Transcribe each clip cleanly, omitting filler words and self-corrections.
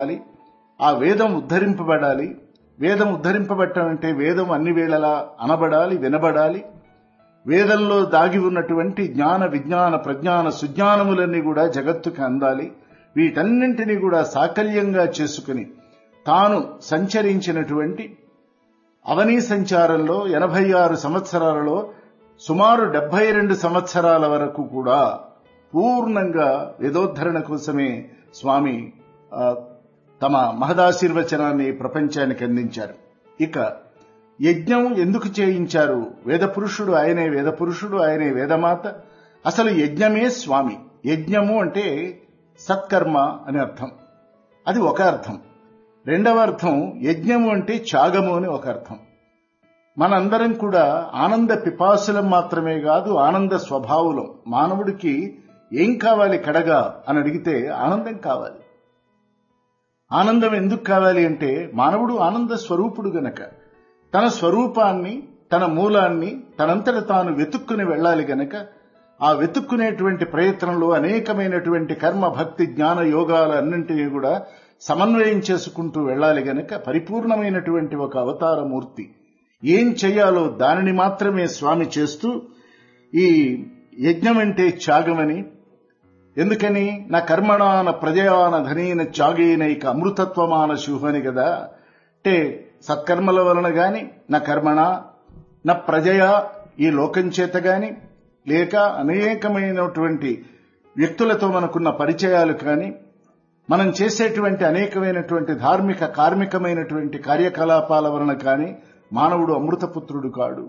ఆ వేదం ఉద్ధరింపబడాలి. వేదం ఉద్ధరింపబడటం అంటే వేదం అన్ని వేళలా అనబడాలి, వినబడాలి. వేదంలో దాగి ఉన్నటువంటి జ్ఞాన, విజ్ఞాన, ప్రజ్ఞాన, సుజ్ఞానములన్నీ కూడా జగత్తుకి అందాలి. వీటన్నింటినీ కూడా సాకల్యంగా చేసుకుని తాను సంచరించినటువంటి అవనీ సంచారంలో 86 సంవత్సరాలలో సుమారు 72 సంవత్సరాల వరకు కూడా పూర్ణంగా వేదోద్ధరణ కోసమే స్వామి తమ మహదాశీర్వచనాన్ని ప్రపంచానికి అందించారు. ఇక యజ్ఞం ఎందుకు చేయించారు? వేదపురుషుడు ఆయనే, వేదపురుషుడు ఆయనే, వేదమాత. అసలు యజ్ఞమే స్వామి. యజ్ఞము అంటే సత్కర్మ అని అర్థం. అది ఒక అర్థం. రెండవ అర్థం యజ్ఞము అంటే త్యాగము అని ఒక అర్థం. మనందరం కూడా ఆనంద పిపాసులం మాత్రమే కాదు, ఆనంద స్వభావులం. మానవుడికి ఏం కావాలి కడగా అని అడిగితే ఆనందం కావాలి. ఆనందం ఎందుకు కావాలి అంటే మానవుడు ఆనంద స్వరూపుడు గనక తన స్వరూపాన్ని, తన మూలాన్ని తనంతట తాను వెతుక్కుని వెళ్ళాలి గనక ఆ వెతుక్కునేటువంటి ప్రయత్నంలో అనేకమైనటువంటి కర్మ, భక్తి, జ్ఞాన, యోగాలన్నింటినీ కూడా సమన్వయం చేసుకుంటూ వెళ్ళాలి గనక పరిపూర్ణమైనటువంటి ఒక అవతారమూర్తి ఏం చెయ్యాలో దానిని మాత్రమే స్వామి చేస్తూ ఈ యజ్ఞం అంటే త్యాగమని, ఎందుకని నా కర్మణాన ప్రజయాన ధనీన త్యాగేనైక అమృతత్వమాన శుభని కదా. అంటే సత్కర్మల వలన గాని నా కర్మణ నా ప్రజయ ఈ లోకం చేత గాని, లేక అనేకమైనటువంటి వ్యక్తులతో మనకున్న పరిచయాలు కానీ, మనం చేసేటువంటి అనేకమైనటువంటి ధార్మిక, కార్మికమైనటువంటి కార్యకలాపాల వలన కానీ మానవుడు అమృతపుత్రుడు కాడు.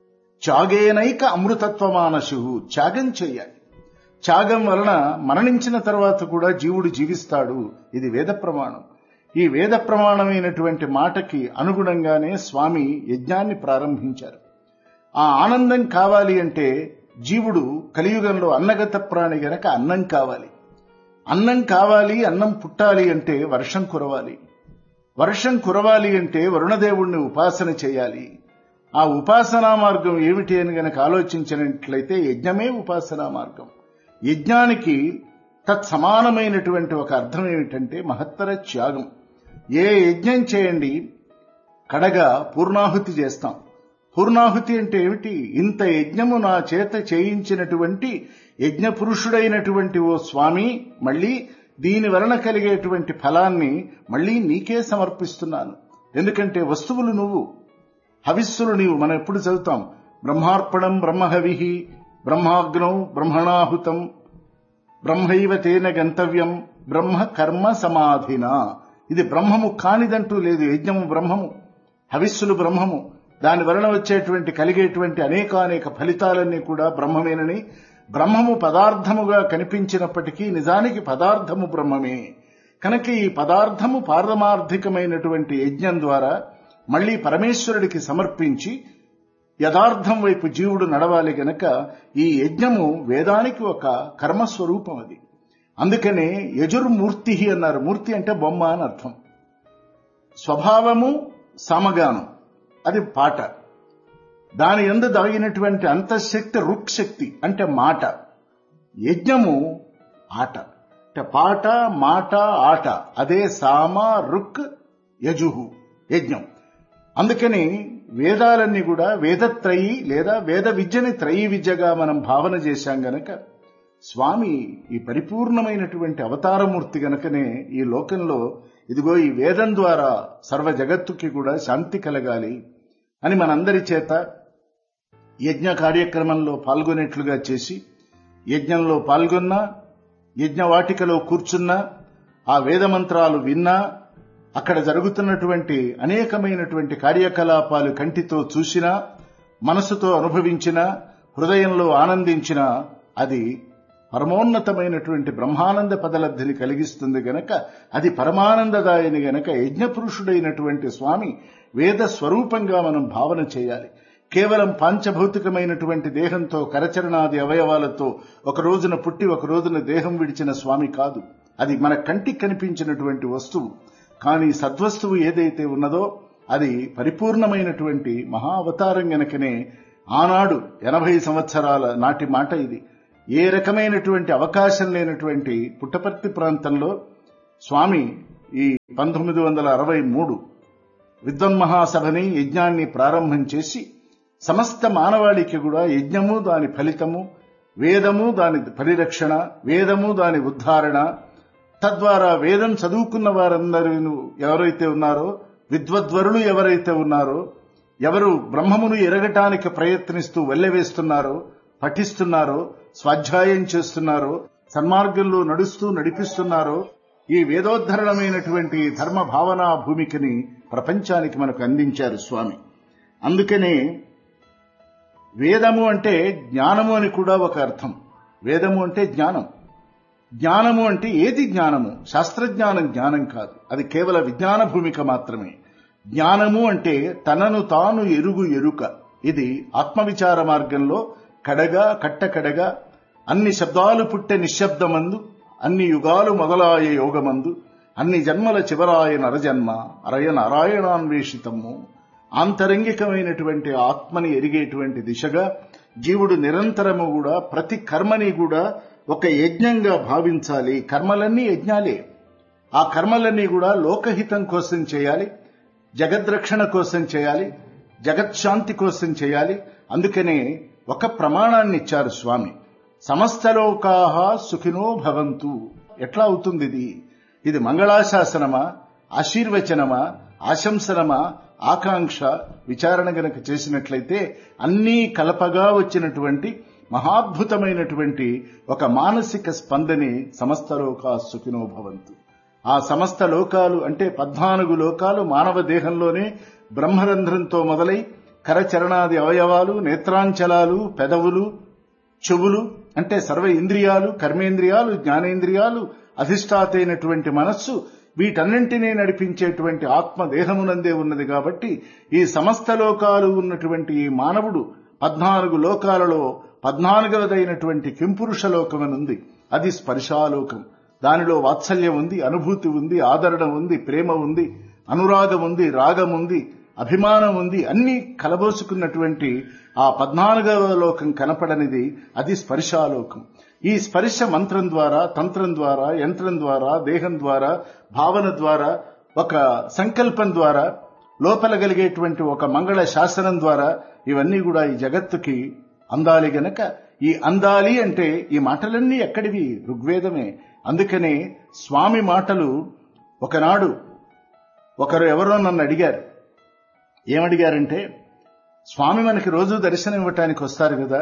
త్యాగేనైక అమృతత్వమానశు. త్యాగం చెయ్యాలి. త్యాగం వలన మరణించిన తర్వాత కూడా జీవుడు జీవిస్తాడు. ఇది వేద ప్రమాణం. ఈ వేద ప్రమాణమైనటువంటి మాటకి అనుగుణంగానే స్వామి యజ్ఞాన్ని ప్రారంభించారు. ఆ ఆనందం కావాలి అంటే జీవుడు కలియుగంలో అన్నగత ప్రాణి గనక అన్నం కావాలి. అన్నం కావాలి, అన్నం పుట్టాలి అంటే వర్షం కురవాలి. వర్షం కురవాలి అంటే వరుణదేవుణ్ణి ఉపాసన చేయాలి. ఆ ఉపాసనా మార్గం ఏమిటి అని గనక ఆలోచించినట్లయితే యజ్ఞమే ఉపాసనా మార్గం. యజ్ఞానికి తత్సమానమైనటువంటి ఒక అర్థం ఏమిటంటే మహత్తర త్యాగం. ఏ యజ్ఞం చేయండి కడగా పూర్ణాహుతి చేస్తాం. పూర్ణాహుతి అంటే ఏమిటి? ఇంత యజ్ఞము నా చేత చేయించినటువంటి యజ్ఞ పురుషుడైనటువంటి ఓ స్వామి, మళ్ళీ దీని వలన కలిగేటువంటి ఫలాన్ని మళ్ళీ నీకే సమర్పిస్తున్నాను. ఎందుకంటే వస్తువులు నువ్వు, హవిస్సులు నీవు. మనం ఎప్పుడు చదువుతాం బ్రహ్మార్పణం బ్రహ్మహవిః బ్రహ్మాగ్నౌ బ్రహ్మణాహుతం బ్రహ్మైవ తేన గంతవ్యం బ్రహ్మ కర్మ సమాధిన. ఇది బ్రహ్మము కానిదంటూ లేదు. యజ్ఞము బ్రహ్మము, హవిస్సులు బ్రహ్మము. దాని వలన వచ్చేటువంటి కలిగేటువంటి అనేకానేక ఫలితాలన్నీ కూడా బ్రహ్మమేనని, బ్రహ్మము పదార్థముగా కనిపించినప్పటికీ నిజానికి పదార్థము బ్రహ్మమే. కనుక ఈ పదార్థము పారమార్థికమైనటువంటి యజ్ఞం ద్వారా మళ్లీ పరమేశ్వరుడికి సమర్పించి యథార్థం వైపు జీవుడు నడవాలి గనక ఈ యజ్ఞము వేదానికి ఒక కర్మస్వరూపం. అది అందుకనే యజుర్మూర్తి అన్నారు. మూర్తి అంటే బొమ్మ అని అర్థం. స్వభావము సమగానం, అది పాట. దాని యందు దాగినటువంటి అంతఃశక్తి రుక్శక్తి అంటే మాట. యజ్ఞము ఆట అంటే పాట, మాట, ఆట. అదే సామ రుక్ యజుహు యజ్ఞం. అందుకని వేదాలన్నీ కూడా వేదత్రయీ లేదా వేద విద్యని త్రయీ విద్యగా మనం భావన చేశాం గనక స్వామి ఈ పరిపూర్ణమైనటువంటి అవతారమూర్తి గనకనే ఈ లోకంలో ఇదిగో ఈ వేదం ద్వారా సర్వ జగత్తుకి కూడా శాంతి కలగాలి అని మనందరి చేత యజ్ఞ కార్యక్రమంలో పాల్గొనేట్లుగా చేసి, యజ్ఞంలో పాల్గొన్నా, యజ్ఞవాటికలో కూర్చున్నా, ఆ వేదమంత్రాలు విన్నా, అక్కడ జరుగుతున్నటువంటి అనేకమైనటువంటి కార్యకలాపాలు కంటితో చూసినా, మనసుతో అనుభవించినా, హృదయంలో ఆనందించినా అది పరమోన్నతమైనటువంటి బ్రహ్మానంద పదలబ్ధిని కలిగిస్తుంది గనక అది పరమానందదాయని గనక యజ్ఞపురుషుడైనటువంటి స్వామి వేద స్వరూపంగా మనం భావన చేయాలి. కేవలం పాంచభౌతికమైనటువంటి దేహంతో, కరచరణాది అవయవాలతో ఒక రోజున పుట్టి ఒక రోజున దేహం విడిచిన స్వామి కాదు. అది మన కంటికి కనిపించినటువంటి వస్తువు. కానీ సద్వస్తువు ఏదైతే ఉన్నదో అది పరిపూర్ణమైనటువంటి మహా అవతారం గనకనే ఆనాడు 80 సంవత్సరాల నాటి మాట ఇది. ఏ రకమైనటువంటి అవకాశం లేనటువంటి పుట్టపర్తి ప్రాంతంలో స్వామి ఈ 1963 విద్వన్మహాసభని, యజ్ఞాన్ని ప్రారంభం చేసి సమస్త మానవాళికి కూడా యజ్ఞము దాని ఫలితము, వేదము దాని పరిరక్షణ, వేదము దాని ఉద్ధారణ, తద్వారా వేదం చదువుకున్న వారందరూ ఎవరైతే ఉన్నారో, విద్వద్వరులు ఎవరైతే ఉన్నారో, ఎవరు బ్రహ్మమును ఎరగటానికి ప్రయత్నిస్తూ వెల్లవేస్తున్నారో, పఠిస్తున్నారో, స్వాధ్యాయం చేస్తున్నారో, సన్మార్గంలో నడుస్తూ నడిపిస్తున్నారో, ఈ వేదోద్ధరణమైనటువంటి ధర్మ భావనా భూమికని ప్రపంచానికి మనకు అందించారు స్వామి. అందుకనే వేదము అంటే జ్ఞానము అని కూడా ఒక అర్థం. వేదము అంటే జ్ఞానం. జ్ఞానము అంటే ఏది జ్ఞానము? శాస్త్రజ్ఞానం జ్ఞానం కాదు, అది కేవల విజ్ఞాన భూమిక మాత్రమే. జ్ఞానము అంటే తనను తాను ఎరుక. ఇది ఆత్మవిచార మార్గంలో కడగా కట్టకడగా అన్ని శబ్దాలు పుట్టే నిశ్శబ్దమందు, అన్ని యుగాలు మొదలాయ యోగమందు, అన్ని జన్మల చివరాయ నరజన్మ అరయ నారాయణాన్వేషితము, ఆంతరంగికమైనటువంటి ఆత్మని ఎరిగేటువంటి దిశగా జీవుడు నిరంతరము కూడా ప్రతి కర్మని కూడా ఒక యజ్ఞంగా భావించాలి. కర్మలన్నీ యజ్ఞాలే. ఆ కర్మలన్నీ కూడా లోకహితం కోసం చేయాలి, జగద్రక్షణ కోసం చేయాలి, జగత్శాంతి కోసం చేయాలి. అందుకనే ఒక ప్రమాణాన్ని ఇచ్చారు స్వామి. సమస్తలోకాః సుఖినో భవంతు. ఎట్లా అవుతుంది ఇది మంగళాశాసనమా, ఆశీర్వచనమా, ఆశంసనమా, ఆకాంక్ష? విచారణ గనక చేసినట్లయితే అన్నీ కలపగా వచ్చినటువంటి మహాద్భుతమైనటువంటి ఒక మానసిక స్పందనే సమస్తలోకాః సుఖినో భవంతు. ఆ సమస్త లోకాలు అంటే 14 లోకాలు మానవ దేహంలోనే బ్రహ్మరంధ్రంతో మొదలై కరచరణాది అవయవాలు, నేత్రాంచలాలు, పెదవులు, చెవులు అంటే సర్వ ఇంద్రియాలు, కర్మేంద్రియాలు, జ్ఞానేంద్రియాలు, అధిష్టాతైనటువంటి మనస్సు, వీటన్నింటినీ నడిపించేటువంటి ఆత్మ దేహమునందే ఉన్నది. కాబట్టి ఈ సమస్త లోకాలు ఉన్నటువంటి ఈ మానవుడు 14 లోకాలలో 14వదైనటువంటి కింపురుష లోకమనుంది. అది స్పర్శాలోకం. దానిలో వాత్సల్యం ఉంది, అనుభూతి ఉంది, ఆదరణ ఉంది, ప్రేమ ఉంది, అనురాగం ఉంది, రాగం ఉంది, అభిమానం ఉంది. అన్ని కలబోసుకున్నటువంటి ఆ 14వ లోకం కనపడనిది అది స్పర్శాలోకం. ఈ స్పర్శ మంత్రం ద్వారా, తంత్రం ద్వారా, యంత్రం ద్వారా, దేహం ద్వారా, భావన ద్వారా, ఒక సంకల్పం ద్వారా, లోపల కలిగేటువంటి ఒక మంగళ శాసనం ద్వారా ఇవన్నీ కూడా ఈ జగత్తుకి అందాలి గనక, ఈ అందాలి అంటే ఈ మాటలన్నీ ఎక్కడివి? ఋగ్వేదమే. అందుకనే స్వామి మాటలు ఒకనాడు ఒకరు ఎవరో నన్ను అడిగారు. ఏమడిగారంటే, స్వామి మనకి రోజు దర్శనం ఇవ్వటానికి వస్తారు కదా,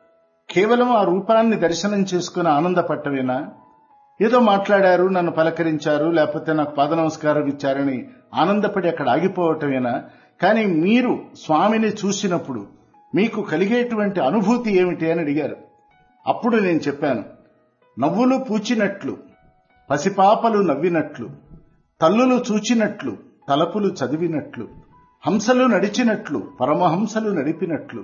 కేవలం ఆ రూపాన్ని దర్శనం చేసుకుని ఆనందపట్టవేనా? ఏదో మాట్లాడారు, నన్ను పలకరించారు, లేకపోతే నాకు పాద నమస్కారం ఇచ్చారని ఆనందపడి అక్కడ ఆగిపోవటమేనా? కానీ మీరు స్వామిని చూసినప్పుడు మీకు కలిగేటువంటి అనుభూతి ఏమిటి అని అడిగారు. అప్పుడు నేను చెప్పాను, నవ్వులు పూచినట్లు, పసిపాపలు నవ్వినట్లు, తల్లులు చూచినట్లు, తలపులు చదివినట్లు, హంసలు నడిచినట్లు, పరమహంసలు నడిపినట్లు,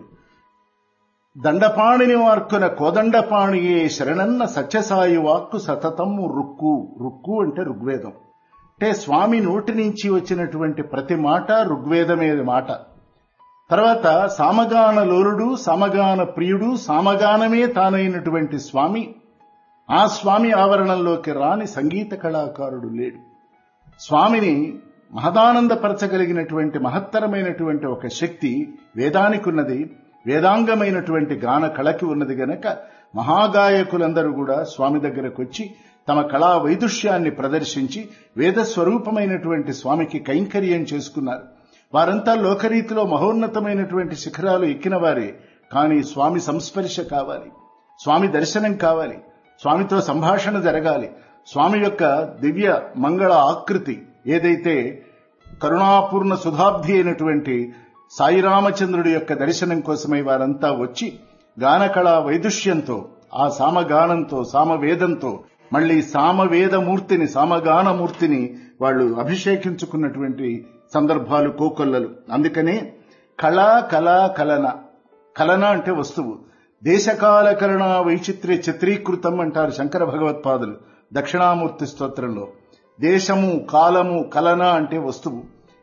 దండపాణిని వార్కున కోదండపాణియే శరణన్న సత్యసాయి వాక్కు సతతము రుక్కు. రుక్కు అంటే ఋగ్వేదం. అంటే స్వామి నోటి నుంచి వచ్చినటువంటి ప్రతి మాట ఋగ్వేదమే మాట. తర్వాత సామగాన లోలుడు, సామగాన ప్రియుడు, సామగానమే తానైనటువంటి స్వామి, ఆ స్వామి ఆవరణంలోకి రాని సంగీత కళాకారుడు లేడు. స్వామిని మహదానందపరచగలిగినటువంటి మహత్తరమైనటువంటి ఒక శక్తి వేదానికి ఉన్నది, వేదాంగమైనటువంటి గాన కళకి ఉన్నది గనక మహాగాయకులందరూ కూడా స్వామి దగ్గరకు వచ్చి తమ కళా వైదుష్యాన్ని ప్రదర్శించి వేదస్వరూపమైనటువంటి స్వామికి కైంకర్యం చేసుకున్నారు. వారంతా లోకరీతిలో మహోన్నతమైనటువంటి శిఖరాలు ఎక్కిన వారే. కానీ స్వామి సంస్పర్శ కావాలి, స్వామి దర్శనం కావాలి, స్వామితో సంభాషణ జరగాలి. స్వామి యొక్క దివ్య మంగళ ఆకృతి ఏదైతే కరుణాపూర్ణ సుధాబ్ది అయినటువంటి సాయిరామచంద్రుడి యొక్క దర్శనం కోసమై వారంతా వచ్చి గానకళా వైదుష్యంతో, ఆ సామగానంతో, సామవేదంతో, మళ్లీ సామవేదమూర్తిని, సామగానమూర్తిని వాళ్ళు అభిషేకించుకున్నటువంటి సందర్భాలు కోకొల్లలు. అందుకనే కళ కళ కలన. కలన అంటే వస్తువు. దేశకాల కలన వైచిత్ర్య చిత్రీకృతం అంటారు శంకర భగవత్పాదులు దక్షిణామూర్తి స్తోత్రంలో. దేశము, కాలము, కలన అంటే వస్తువు.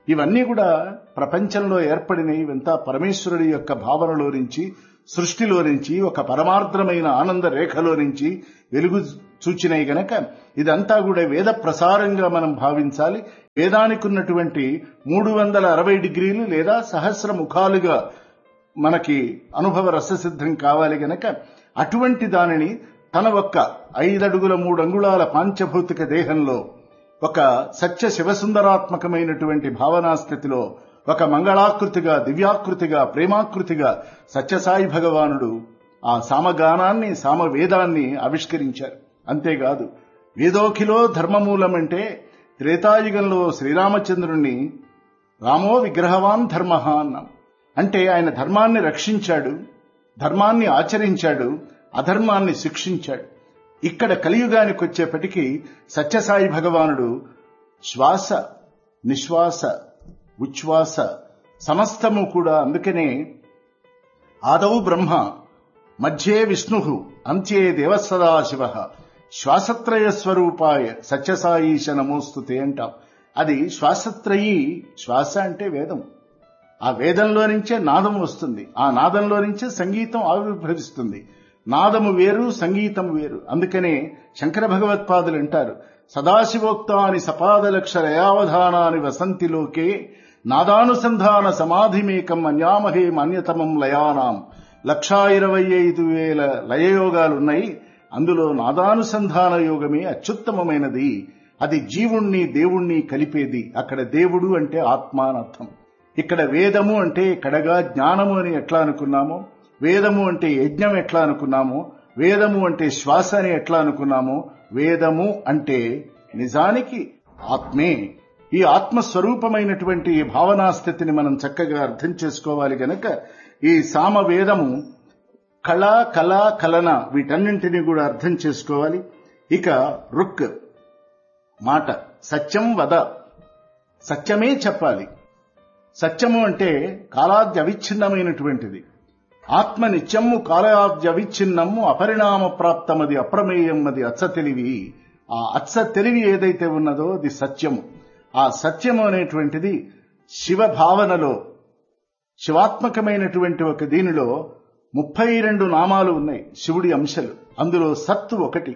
ఇవన్నీ కూడా ప్రపంచంలో ఏర్పడినవి. ఇవంతా పరమేశ్వరుడి యొక్క భావనలో నుంచి, సృష్టిలో నుంచి, ఒక పరమార్థమైన ఆనంద రేఖలో నుంచి వెలుగు చూచినాయి గనక ఇదంతా కూడా వేద ప్రసారంగా మనం భావించాలి. వేదానికి ఉన్నటువంటి 360 డిగ్రీలు లేదా సహస్ర ముఖాలుగా మనకి అనుభవ రససిద్ధం కావాలి గనక అటువంటి దానిని తన ఒక్క 5 అడుగుల 3 అంగుళాల పాంచభౌతిక దేహంలో ఒక సత్య శివసుందరాత్మకమైనటువంటి భావనా స్థితిలో ఒక మంగళాకృతిగా, దివ్యాకృతిగా, ప్రేమాకృతిగా సత్యసాయి భగవానుడు ఆ సామగానాన్ని, సామవేదాన్ని ఆవిష్కరించారు. అంతేకాదు, వేదోఖిలో ధర్మమూలమంటే త్రేతాయుగంలో శ్రీరామచంద్రుణ్ణి రామో విగ్రహవాన్ ధర్మ అన్నాం. అంటే ఆయన ధర్మాన్ని రక్షించాడు, ధర్మాన్ని ఆచరించాడు, అధర్మాన్ని శిక్షించాడు. ఇక్కడ కలియుగానికి వచ్చేప్పటికీ సత్యసాయి భగవానుడు శ్వాస, నిశ్వాస, ఉచ్ఛ్వాస సమస్తము కూడా, అందుకనే ఆదౌ బ్రహ్మ మధ్యే విష్ణు అంత్యే దేవసదాశివ శ్వాసత్రయ స్వరూపాయ సత్యసాయీశ నమోస్తుతే అంటాం. అది శ్వాసత్రయీ. శ్వాస అంటే వేదం. ఆ వేదంలో నుంచే నాదం వస్తుంది. ఆ నాదంలో నుంచే సంగీతం ఆవిర్భవిస్తుంది. నాదము వేరు, సంగీతం వేరు. అందుకనే శంకర భగవత్పాదులు అంటారు, సదాశివోక్తాని సపాదలక్షరయావధానాని వసంతి లోకే నాదానుసంధాన సమాధిమేకం అన్యామహే మాన్యతమం లయానాం. 1,25,000 లయయోగాలున్నాయి. అందులో నాదానుసంధాన యోగమే అత్యుత్తమమైనది. అది జీవుణ్ణి దేవుణ్ణి కలిపేది. అక్కడ దేవుడు అంటే ఆత్మ అనర్థం. ఇక్కడ వేదము అంటే కడగా జ్ఞానము అని ఎట్లా అనుకున్నామో, వేదము అంటే యజ్ఞం ఎట్లా అనుకున్నామో, వేదము అంటే శ్వాస అని ఎట్లా అనుకున్నామో, వేదము అంటే నిజానికి ఆత్మే. ఈ ఆత్మస్వరూపమైనటువంటి ఈ భావనా స్థితిని మనం చక్కగా అర్థం చేసుకోవాలి గనక ఈ సామవేదము కళ, కళ, కలన వీటన్నింటినీ కూడా అర్థం చేసుకోవాలి. ఇక రుక్ మాట, సత్యం వద, సత్యమే చెప్పాలి. సత్యము అంటే కాలాద్య అవిచ్ఛిన్నమైనటువంటిది. ఆత్మ నిత్యము కాలాద్య అవిచ్ఛిన్నము అపరిణామ ప్రాప్తమది అప్రమేయం అది అచ్చ తెలివి. ఆ అచ్చ తెలివి ఏదైతే ఉన్నదో అది సత్యము. ఆ సత్యము అనేటువంటిది శివ భావనలో, శివాత్మకమైనటువంటి ఒక దీనిలో 32 నామాలు ఉన్నాయి, శివుడి అంశలు. అందులో సత్తు ఒకటి,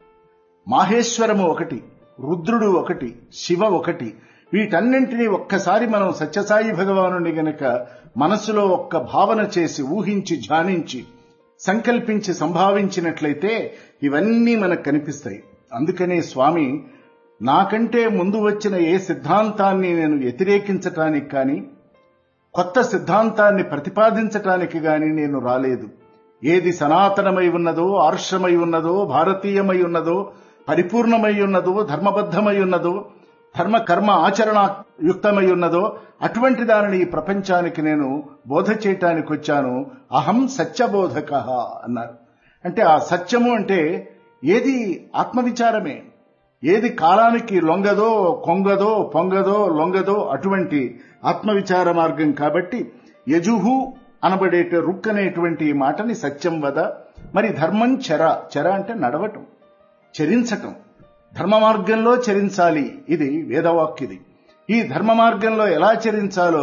మాహేశ్వరము ఒకటి, రుద్రుడు ఒకటి, శివ ఒకటి. వీటన్నింటినీ ఒక్కసారి మనం సత్యసాయి భగవానుని గనక మనసులో ఒక్క భావన చేసి, ఊహించి, ధ్యానించి, సంకల్పించి, సంభావించినట్లయితే ఇవన్నీ మనకు కనిపిస్తాయి. అందుకనే స్వామి, నాకంటే ముందు వచ్చిన ఏ సిద్ధాంతాన్ని నేను వ్యతిరేకించటానికి కానీ, కొత్త సిద్ధాంతాన్ని ప్రతిపాదించటానికి గాని నేను రాలేదు. ఏది సనాతనమై ఉన్నదో, ఆర్షమై ఉన్నదో, భారతీయమై ఉన్నదో, పరిపూర్ణమై ఉన్నదో, ధర్మబద్ధమై ఉన్నదో, ధర్మ కర్మ ఆచరణయుక్తమై ఉన్నదో అటువంటి దానిని ఈ ప్రపంచానికి నేను బోధ చేయటానికి వచ్చాను. అహం సత్యబోధక అన్నారు. అంటే ఆ సత్యము అంటే ఏది ఆత్మవిచారమే. ఏది కాలానికి లొంగదో, కొంగదో, పొంగదో, లొంగదో అటువంటి ఆత్మవిచార మార్గం. కాబట్టి యజుహు అనబడేట రుక్ అనేటువంటి మాటని సత్యం వద. మరి ధర్మం చర, చర అంటే నడవటం, చరించటం, ధర్మ మార్గంలో చరించాలి. ఇది వేదవాక్యది. ఈ ధర్మ మార్గంలో ఎలా చరించాలో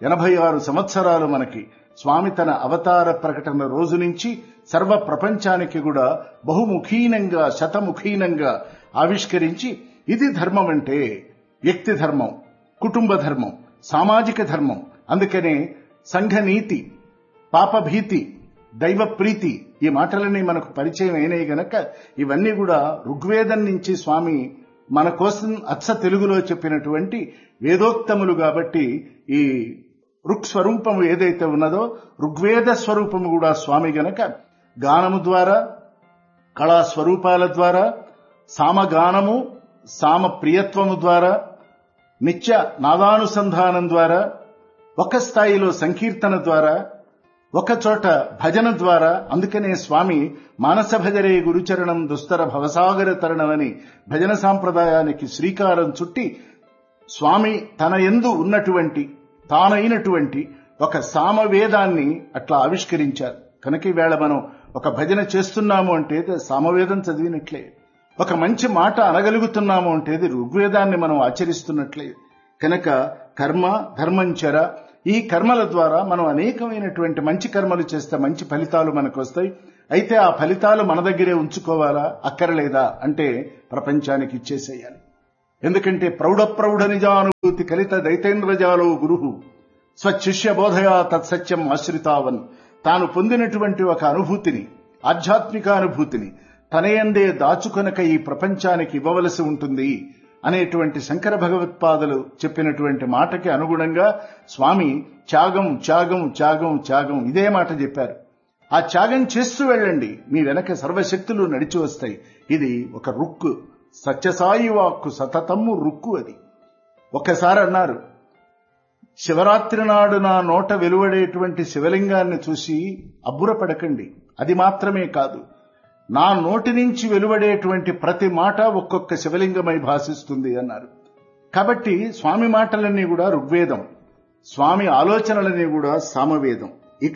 86 సంవత్సరాలు మనకి స్వామి తన అవతార ప్రకటన రోజు నుంచి సర్వ ప్రపంచానికి కూడా బహుముఖీనంగా, శతముఖీనంగా ఆవిష్కరించి, ఇది ధర్మం అంటే వ్యక్తి ధర్మం, కుటుంబ ధర్మం, సామాజిక ధర్మం. అందుకనే సంఘనీతి, పాపభీతి, దైవ ప్రీతి ఈ మాటలని మనకు పరిచయం అయినాయి గనక ఇవన్నీ కూడా ఋగ్వేదం నుంచి స్వామి మన కోసం అచ్చ తెలుగులో చెప్పినటువంటి వేదోక్తములు. కాబట్టి ఈ ఋక్ స్వరూపము ఏదైతే ఉన్నదో ఋగ్వేద స్వరూపము కూడా స్వామి గనక గానము ద్వారా, కళా స్వరూపాల ద్వారా, సామగానము, సామ ప్రియత్వము ద్వారా, నిత్య నాదానుసంధానం ద్వారా, ఒక స్థాయిలో సంకీర్తన ద్వారా, ఒక చోట భజన ద్వారా. అందుకనే స్వామి మానస భజరే గురుచరణం దుస్తర భవసాగర తరణమని భజన సాంప్రదాయానికి శ్రీకారం చుట్టి స్వామి తన యందు ఉన్నటువంటి, తానైనటువంటి ఒక సామవేదాన్ని అట్లా ఆవిష్కరించారు. కనుక ఈవేళ మనం ఒక భజన చేస్తున్నాము అంటే సామవేదం చదివినట్లే. ఒక మంచి మాట అనగలుగుతున్నాము అంటే ఋగ్వేదాన్ని మనం ఆచరిస్తున్నట్లే. కనుక కర్మ ధర్మంచర, ఈ కర్మల ద్వారా మనం అనేకమైనటువంటి మంచి కర్మలు చేస్తే మంచి ఫలితాలు మనకు వస్తాయి. అయితే ఆ ఫలితాలు మన దగ్గరే ఉంచుకోవాలా, అక్కరలేదా అంటే ప్రపంచానికి ఇచ్చేసేయాలి. ఎందుకంటే ప్రౌఢ నిజానుభూతి కలిత దైతేంద్రజాలో గురుహు స్వశిష్య బోధయా తత్సత్యం ఆశ్రితావన్. తాను పొందినటువంటి ఒక అనుభూతిని, ఆధ్యాత్మిక అనుభూతిని తనయందే దాచుకొనక ఈ ప్రపంచానికి ఇవ్వవలసి ఉంటుంది అనేటువంటి శంకర భగవత్పాదులు చెప్పినటువంటి మాటకి అనుగుణంగా స్వామి త్యాగం త్యాగం త్యాగం త్యాగం ఇదే మాట చెప్పారు. ఆ త్యాగం చేస్తూ వెళ్ళండి, మీ వెనక సర్వశక్తులు నడిచి వస్తాయి. ఇది ఒక రుక్కు, సత్యసాయి వాక్కు సతతమ్ము రుక్కు. అది ఒక్కసారి అన్నారు, శివరాత్రి నాడు నా నోట వెలువడేటువంటి శివలింగాన్ని చూసి అబ్బురపడకండి, అది మాత్రమే కాదు, నా నోటి నుంచి వెలువడేటువంటి ప్రతి మాట ఒక్కొక్క శివలింగమై భాషిస్తుంది అన్నారు. కాబట్టి స్వామి మాటలన్నీ కూడా ఋగ్వేదం, స్వామి ఆలోచనలన్నీ కూడా సామవేదం. ఇక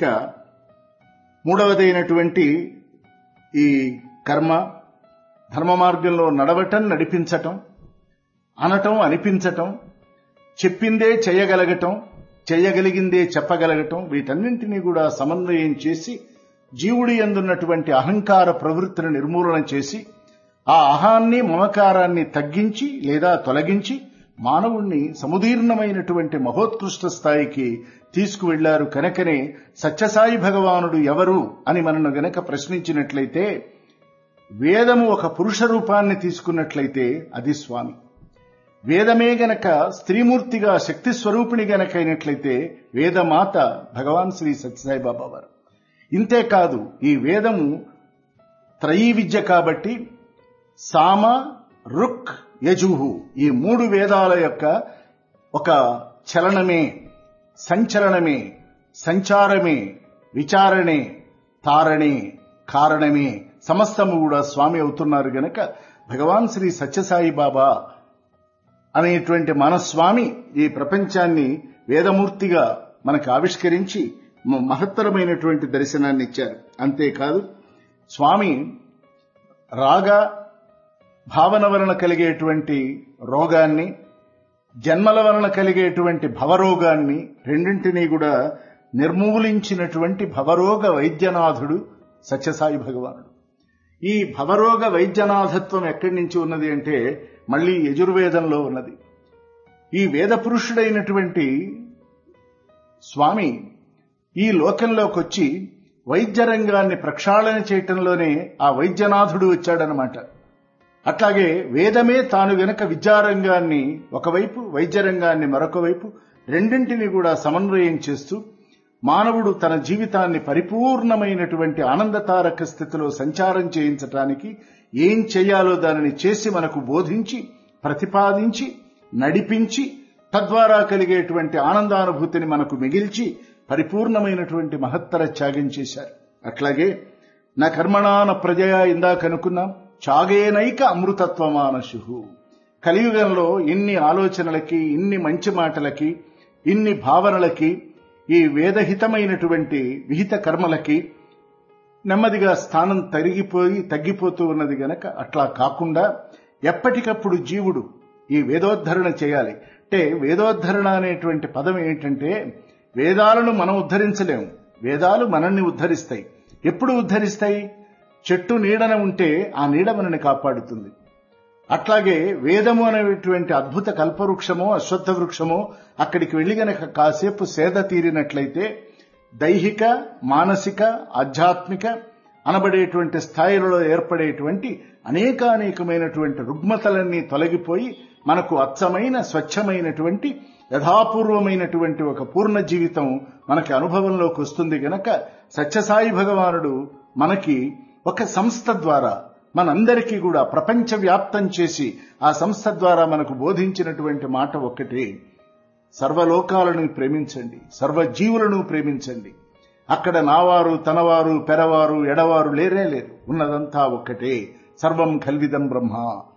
మూడవదైనటువంటి ఈ కర్మ, ధర్మ మార్గంలో నడవటం, నడిపించటం, అనటం, అనిపించటం, చెప్పిందే చేయగలగటం, చేయగలిగిందే చెప్పగలగటం, వీటన్నింటినీ కూడా సమన్వయం చేసి జీవుడి యందున్నటువంటి అహంకార ప్రవృత్తిని నిర్మూలన చేసి ఆ అహాన్ని మమకారాన్ని తగ్గించి లేదా తొలగించి మానవుణ్ణి సముదీర్ణమైనటువంటి మహోత్కృష్ట స్థాయికి తీసుకువెళ్లారు. కనుకనే సత్యసాయి భగవానుడు ఎవరు అని మనను గనక ప్రశ్నించినట్లయితే, వేదము ఒక పురుష రూపాన్ని తీసుకున్నట్లయితే అది స్వామి. వేదమే గనక స్త్రీమూర్తిగా శక్తి స్వరూపిణి గనక అయినట్లయితే వేదమాత భగవాన్ శ్రీ సత్యసాయి బాబా వారు. ఇంతేకాదు, ఈ వేదము త్రయీ విద్య కాబట్టి సామ, రుక్, యజుహు ఈ మూడు వేదాల యొక్క ఒక చలనమే, సంచలనమే, సంచారమే, విచారణే, తారణే, కారణమే సమస్తము కూడా స్వామి అవుతున్నారు. గనక భగవాన్ శ్రీ సత్యసాయి బాబా అనేటువంటి మన స్వామి ఈ ప్రపంచాన్ని వేదమూర్తిగా మనకు ఆవిష్కరించి మహత్తరమైనటువంటి దర్శనాన్ని ఇచ్చారు. అంతేకాదు, స్వామి రాగ భావన వలన కలిగేటువంటి రోగాన్ని, జన్మల వలన కలిగేటువంటి భవరోగాన్ని రెండింటినీ కూడా నిర్మూలించినటువంటి భవరోగ వైద్యనాథుడు సత్యసాయి భగవానుడు. ఈ భవరోగ వైద్యనాథత్వం ఎక్కడి నుంచి ఉన్నది అంటే మళ్లీ యజుర్వేదంలో ఉన్నది. ఈ వేద పురుషుడైనటువంటి స్వామి ఈ లోకంలోకి వచ్చి వైద్య రంగాన్ని ప్రక్షాళన చేయటంలోనే ఆ వైద్యనాథుడు వచ్చాడనమాట. అట్లాగే వేదమే తాను గనక విద్యారంగాన్ని ఒకవైపు, వైద్య రంగాన్ని మరొక వైపు రెండింటిని కూడా సమన్వయం చేస్తూ మానవుడు తన జీవితాన్ని పరిపూర్ణమైనటువంటి ఆనందతారక స్థితిలో సంచారం చేయించటానికి ఏం చేయాలో దానిని చేసి మనకు బోధించి, ప్రతిపాదించి, నడిపించి, తద్వారా కలిగేటువంటి ఆనందానుభూతిని మనకు మిగిల్చి పరిపూర్ణమైనటువంటి మహత్తర త్యాగం చేశారు. అట్లాగే నా కర్మణాన ప్రజయా ఇందాక అనుకున్నాం, త్యాగేనైక అమృతత్వమానశు. కలియుగంలో ఇన్ని ఆలోచనలకి, ఇన్ని మంచి మాటలకి, ఇన్ని భావనలకి, ఈ వేదహితమైనటువంటి విహిత కర్మలకి నెమ్మదిగా స్థానం తగ్గిపోతూ ఉన్నది గనక అట్లా కాకుండా ఎప్పటికప్పుడు జీవుడు ఈ వేదోద్ధరణ చేయాలి. అంటే వేదోద్ధరణ అనేటువంటి పదం ఏంటంటే, వేదాలను మనం ఉద్ధరించలేము, వేదాలు మనల్ని ఉద్ధరిస్తాయి. ఎప్పుడు ఉద్ధరిస్తాయి? చెట్టు నీడన ఉంటే ఆ నీడ మనల్ని కాపాడుతుంది. అట్లాగే వేదము అనేటువంటి అద్భుత కల్పవృక్షమో అశ్వత్థ వృక్షమో అక్కడికి వెళ్లి గనక కాసేపు సేద తీరినట్లయితే దైహిక, మానసిక, ఆధ్యాత్మిక అనబడేటువంటి స్థాయిలలో ఏర్పడేటువంటి అనేకానేకమైనటువంటి రుగ్మతలన్నీ తొలగిపోయి మనకు అచ్చమైన, స్వచ్ఛమైనటువంటి, యథాపూర్వమైనటువంటి ఒక పూర్ణ జీవితం మనకి అనుభవంలోకి వస్తుంది. గనక సత్యసాయి భగవానుడు మనకి ఒక సంస్థ ద్వారా మనందరికీ కూడా ప్రపంచవ్యాప్తం చేసి ఆ సంస్థ ద్వారా మనకు బోధించినటువంటి మాట ఒక్కటే, సర్వలోకాలను ప్రేమించండి, సర్వజీవులను ప్రేమించండి. అక్కడ నావారు, తనవారు, పెరవారు, ఎడవారు లేరే లేరు, ఉన్నదంతా ఒక్కటే. సర్వం కల్విదం బ్రహ్మ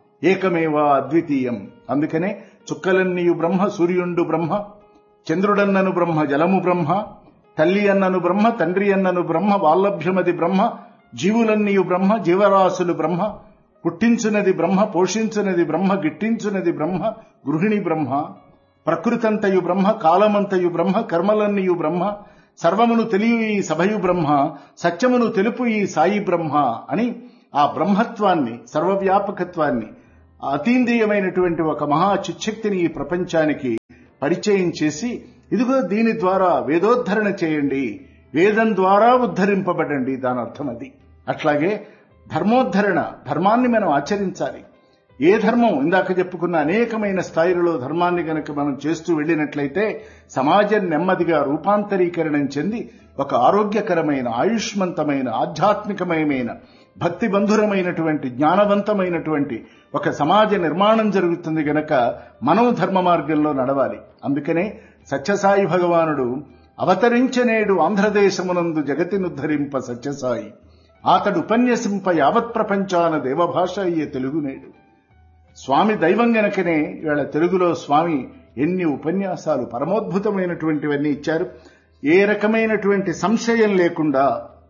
ఏకమేవా అద్వితీయం. అందుకనే చుక్కలన్నీయు బ్రహ్మ, సూర్యుండు బ్రహ్మ, చంద్రుడన్నను బ్రహ్మ, జలము బ్రహ్మ, తల్లి అన్నను బ్రహ్మ, తండ్రి అన్నను బ్రహ్మ, వాల్లభ్యమది బ్రహ్మ, జీవులన్నీయు బ్రహ్మ, జీవరాశులు బ్రహ్మ, పుట్టించునది బ్రహ్మ, పోషించునది బ్రహ్మ, గిట్టించునది బ్రహ్మ, గృహిణి బ్రహ్మ, ప్రకృతంతయు బ్రహ్మ, కాలమంతయు బ్రహ్మ, కర్మలన్నయు బ్రహ్మ, సర్వమును తెలియు ఈ సభయు బ్రహ్మ, సత్యమును తెలుపు ఈ సాయి బ్రహ్మ అని ఆ బ్రహ్మత్వాన్ని, సర్వవ్యాపకత్వాన్ని, అతీంద్రియమైనటువంటి ఒక మహా చిచ్చక్తిని ఈ ప్రపంచానికి పరిచయం చేసి, ఇదిగో దీని ద్వారా వేదోద్ధరణ చేయండి, వేదం ద్వారా ఉద్ధరింపబడండి, దాని అర్థం అది. అట్లాగే ధర్మోద్ధరణ, ధర్మాన్ని మనం ఆచరించాలి. ఏ ధర్మం, ఇందాక చెప్పుకున్న అనేకమైన స్థాయిలలో ధర్మాన్ని గనక మనం చేస్తూ వెళ్ళినట్లయితే సమాజం నెమ్మదిగా రూపాంతరీకరణం చెంది ఒక ఆరోగ్యకరమైన, ఆయుష్మంతమైన, ఆధ్యాత్మికమయమైన, భక్తి బంధురమైనటువంటి, జ్ఞానవంతమైనటువంటి ఒక సమాజ నిర్మాణం జరుగుతుంది గనక మనం ధర్మ మార్గంలో నడవాలి. అందుకనే సత్యసాయి భగవానుడు అవతరించనేడు ఆంధ్రదేశమునందు జగతినుద్ధరింప సత్యసాయి, అతడు ఉపన్యసింప యావత్ ప్రపంచాన దేవభాష అయ్యే తెలుగునేడు. స్వామి దైవం గనకనే ఇవాళ తెలుగులో స్వామి ఎన్ని ఉపన్యాసాలు, పరమోద్భుతమైనటువంటివన్నీ ఇచ్చారు. ఏ రకమైనటువంటి సంశయం లేకుండా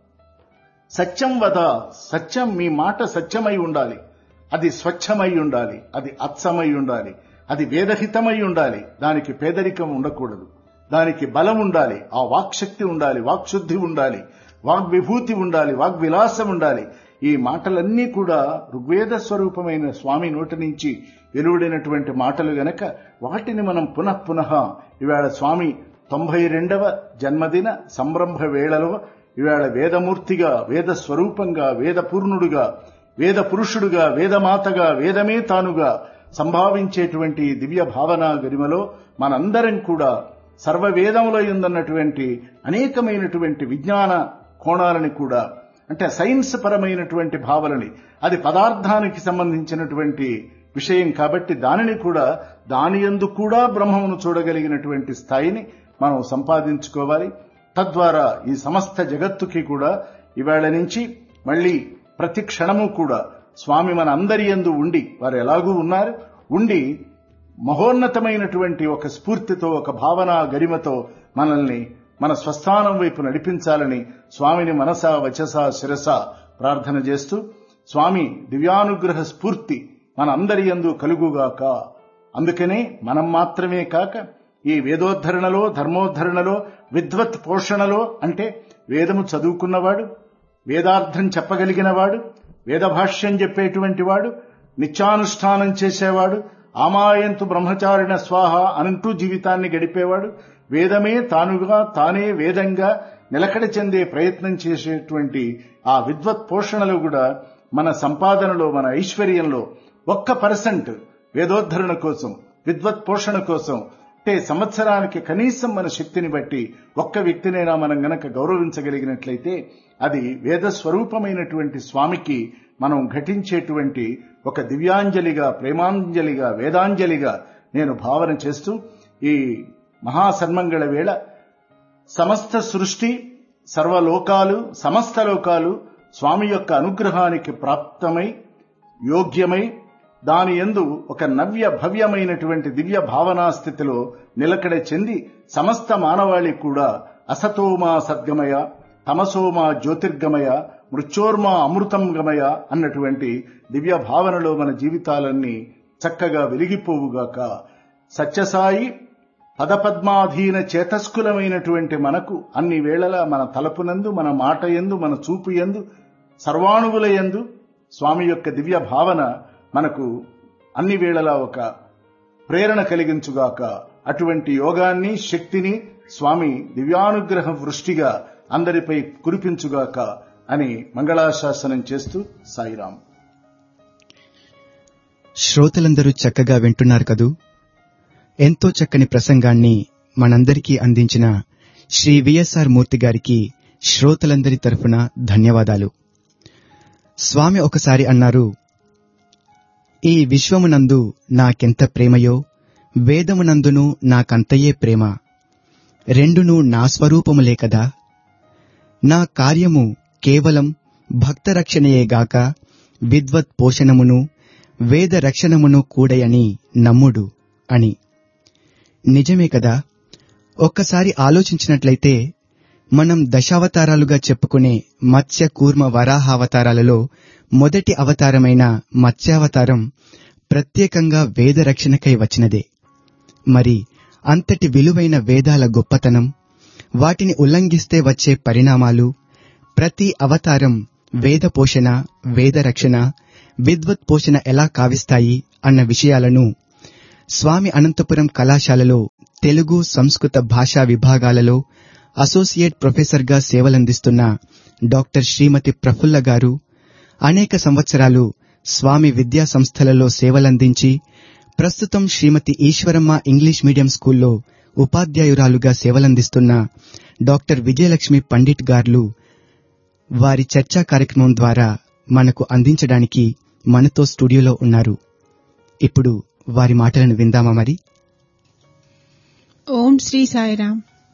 సత్యం వద, సత్యం, మీ మాట సత్యమై ఉండాలి, అది స్వచ్ఛమై ఉండాలి, అది అత్సమై ఉండాలి, అది వేదహితమై ఉండాలి, దానికి పేదరికం ఉండకూడదు, దానికి బలం ఉండాలి, ఆ వాక్శక్తి ఉండాలి, వాక్శుద్ధి ఉండాలి, వాగ్విభూతి ఉండాలి, వాగ్విలాసం ఉండాలి. ఈ మాటలన్నీ కూడా ఋగ్వేద స్వరూపమైన స్వామి నోటి నుంచి వెలువడినటువంటి మాటలు గనక వాటిని మనం పునః ఇవాళ స్వామి 92వ జన్మదిన సంరంభ వేళలో ఇవాళ వేదమూర్తిగా, వేద స్వరూపంగా, వేదపూర్ణుడుగా, వేద పురుషుడుగా, వేదమాతగా, వేదమే తానుగా సంభావించేటువంటి దివ్య భావన గరిమలో మనందరం కూడా సర్వవేదములో ఉందన్నటువంటి అనేకమైనటువంటి విజ్ఞాన కోణాలని కూడా, అంటే సైన్స్ పరమైనటువంటి భావనని, అది పదార్థానికి సంబంధించినటువంటి విషయం కాబట్టి దానిని కూడా, దాని యందు కూడా బ్రహ్మమును చూడగలిగినటువంటి స్థాయిని మనం సంపాదించుకోవాలి. తద్వారా ఈ సమస్త జగత్తుకి కూడా ఇవాళ నుంచి మళ్లీ ప్రతి క్షణము కూడా స్వామి మన అందరి యందు ఉండి, వారు ఎలాగూ ఉన్నారు, ఉండి మహోన్నతమైనటువంటి ఒక స్ఫూర్తితో, ఒక భావన గరిమతో మనల్ని మన స్వస్థానం వైపు నడిపించాలని స్వామిని మనస వచస శిరస ప్రార్థన చేస్తూ, స్వామి దివ్యానుగ్రహ స్ఫూర్తి మన అందరి యందు కలుగుగాక. అందుకనే మనం మాత్రమే కాక ఈ వేదోద్ధరణలో, ధర్మోద్ధరణలో, విద్వత్ పోషణలో, అంటే వేదము చదువుకున్నవాడు, వేదార్థం చెప్పగలిగినవాడు, వేదభాష్యం చెప్పేటువంటి వాడు, నిత్యానుష్ఠానం చేసేవాడు, ఆమాయంతు బ్రహ్మచారిణ స్వాహ అనంటూ జీవితాన్ని గడిపేవాడు, వేదమే తానుగా, తానే వేదంగా నిలకడ చెందే ప్రయత్నం చేసేటువంటి ఆ విద్వత్ పోషణలో కూడా మన సంపాదనలో, మన ఐశ్వర్యంలో 1% వేదోద్ధరణ కోసం, విద్వత్ పోషణ కోసం, అంటే సంవత్సరానికి కనీసం మన శక్తిని బట్టి ఒక్క వ్యక్తినైనా మనం గనక గౌరవించగలిగినట్లయితే అది వేద స్వరూపమైనటువంటి స్వామికి మనం ఘటించేటువంటి ఒక దివ్యాంజలిగా, ప్రేమాంజలిగా, వేదాంజలిగా నేను భావన చేస్తూ, ఈ మహాసన్మంగళ వేళ సమస్త సృష్టి, సర్వలోకాలు, సమస్త లోకాలు స్వామి యొక్క అనుగ్రహానికి ప్రాప్తమై, యోగ్యమై, దాని యందు ఒక నవ్య భవ్యమైనటువంటి దివ్య భావనా స్థితిలో నిలకడ చెంది సమస్త మానవాళి కూడా అసతోమా సద్గమయ, తమసోమా జ్యోతిర్గమయ, మృత్యోర్మా అమృతం గమయ అన్నటువంటి దివ్య భావనలో మన జీవితాలన్నీ చక్కగా వెలిగిపోవుగాక. సత్యసాయి పదపద్మాధీన చేతస్కులమైనటువంటి మనకు అన్ని వేళలా మన తలపునందు, మన మాట యందు, మన చూపు యందు, సర్వాణువుల యందు స్వామి యొక్క దివ్య భావన మనకు అన్ని వేళలా ఒక ప్రేరణ కలిగించుగాక. అటువంటి యోగాన్ని, శక్తిని స్వామి దివ్యానుగ్రహ వృష్టిగా అందరిపై కురిపించుగాక అని మంగళాశాసనం చేస్తూ సాయిరాం. శ్రోతలందరూ చక్కగా వింటున్నారు కదూ. ఎంతో చక్కని ప్రసంగాన్ని మనందరికీ అందించిన శ్రీ విఎస్ఆర్ మూర్తి గారికి శ్రోతలందరి తరఫున ధన్యవాదాలు. స్వామి ఒకసారి అన్నారు, ఈ విశ్వమునందు నాకెంత ప్రేమయో వేదమునందును నాకంతయే ప్రేమ, రెండును నా స్వరూపములే కదా. నా కార్యము కేవలం భక్తరక్షణయేగాక విద్వత్ పోషణమును వేద రక్షణమును కూడయని నమ్ముడు అని. నిజమే కదా. ఒక్కసారి ఆలోచించినట్లయితే మనం దశావతారాలుగా చెప్పుకునే మత్స్య కూర్మ వరాహావతారాలలో మొదటి అవతారమైన మత్స్యావతారం ప్రత్యేకంగా వేద రక్షణకై వచ్చినదే. మరి అంతటి విలువైన వేదాల గొప్పతనం, వాటిని ఉల్లంఘిస్తే వచ్చే పరిణామాలు, ప్రతి అవతారం వేద పోషణ, వేద రక్షణ, విద్వత్ పోషణ ఎలా కావిస్తాయి అన్న విషయాలను స్వామి అనంతపురం కళాశాలలో తెలుగు, సంస్కృత భాషా విభాగాలలో అసోసియేట్ ప్రొఫెసర్గా సేవలందిస్తున్న డాక్టర్ శ్రీమతి ప్రఫుల్ల గారు అనేక సంవత్సరాలు స్వామి విద్యా సంస్థలలో సేవలందించి ప్రస్తుతం శ్రీమతి ఈశ్వరమ్మ ఇంగ్లీష్ మీడియం స్కూల్లో ఉపాధ్యాయురాలుగా సేవలందిస్తున్న డాక్టర్ విజయలక్ష్మి పండిట్ గారు వారి చర్చా కార్యక్రమం ద్వారా మనకు అందించడానికి మనతో స్టూడియోలో ఉన్నారు. ఇప్పుడు వారి మాటలను విందామా మరి? ఓం శ్రీ సాయిరాం.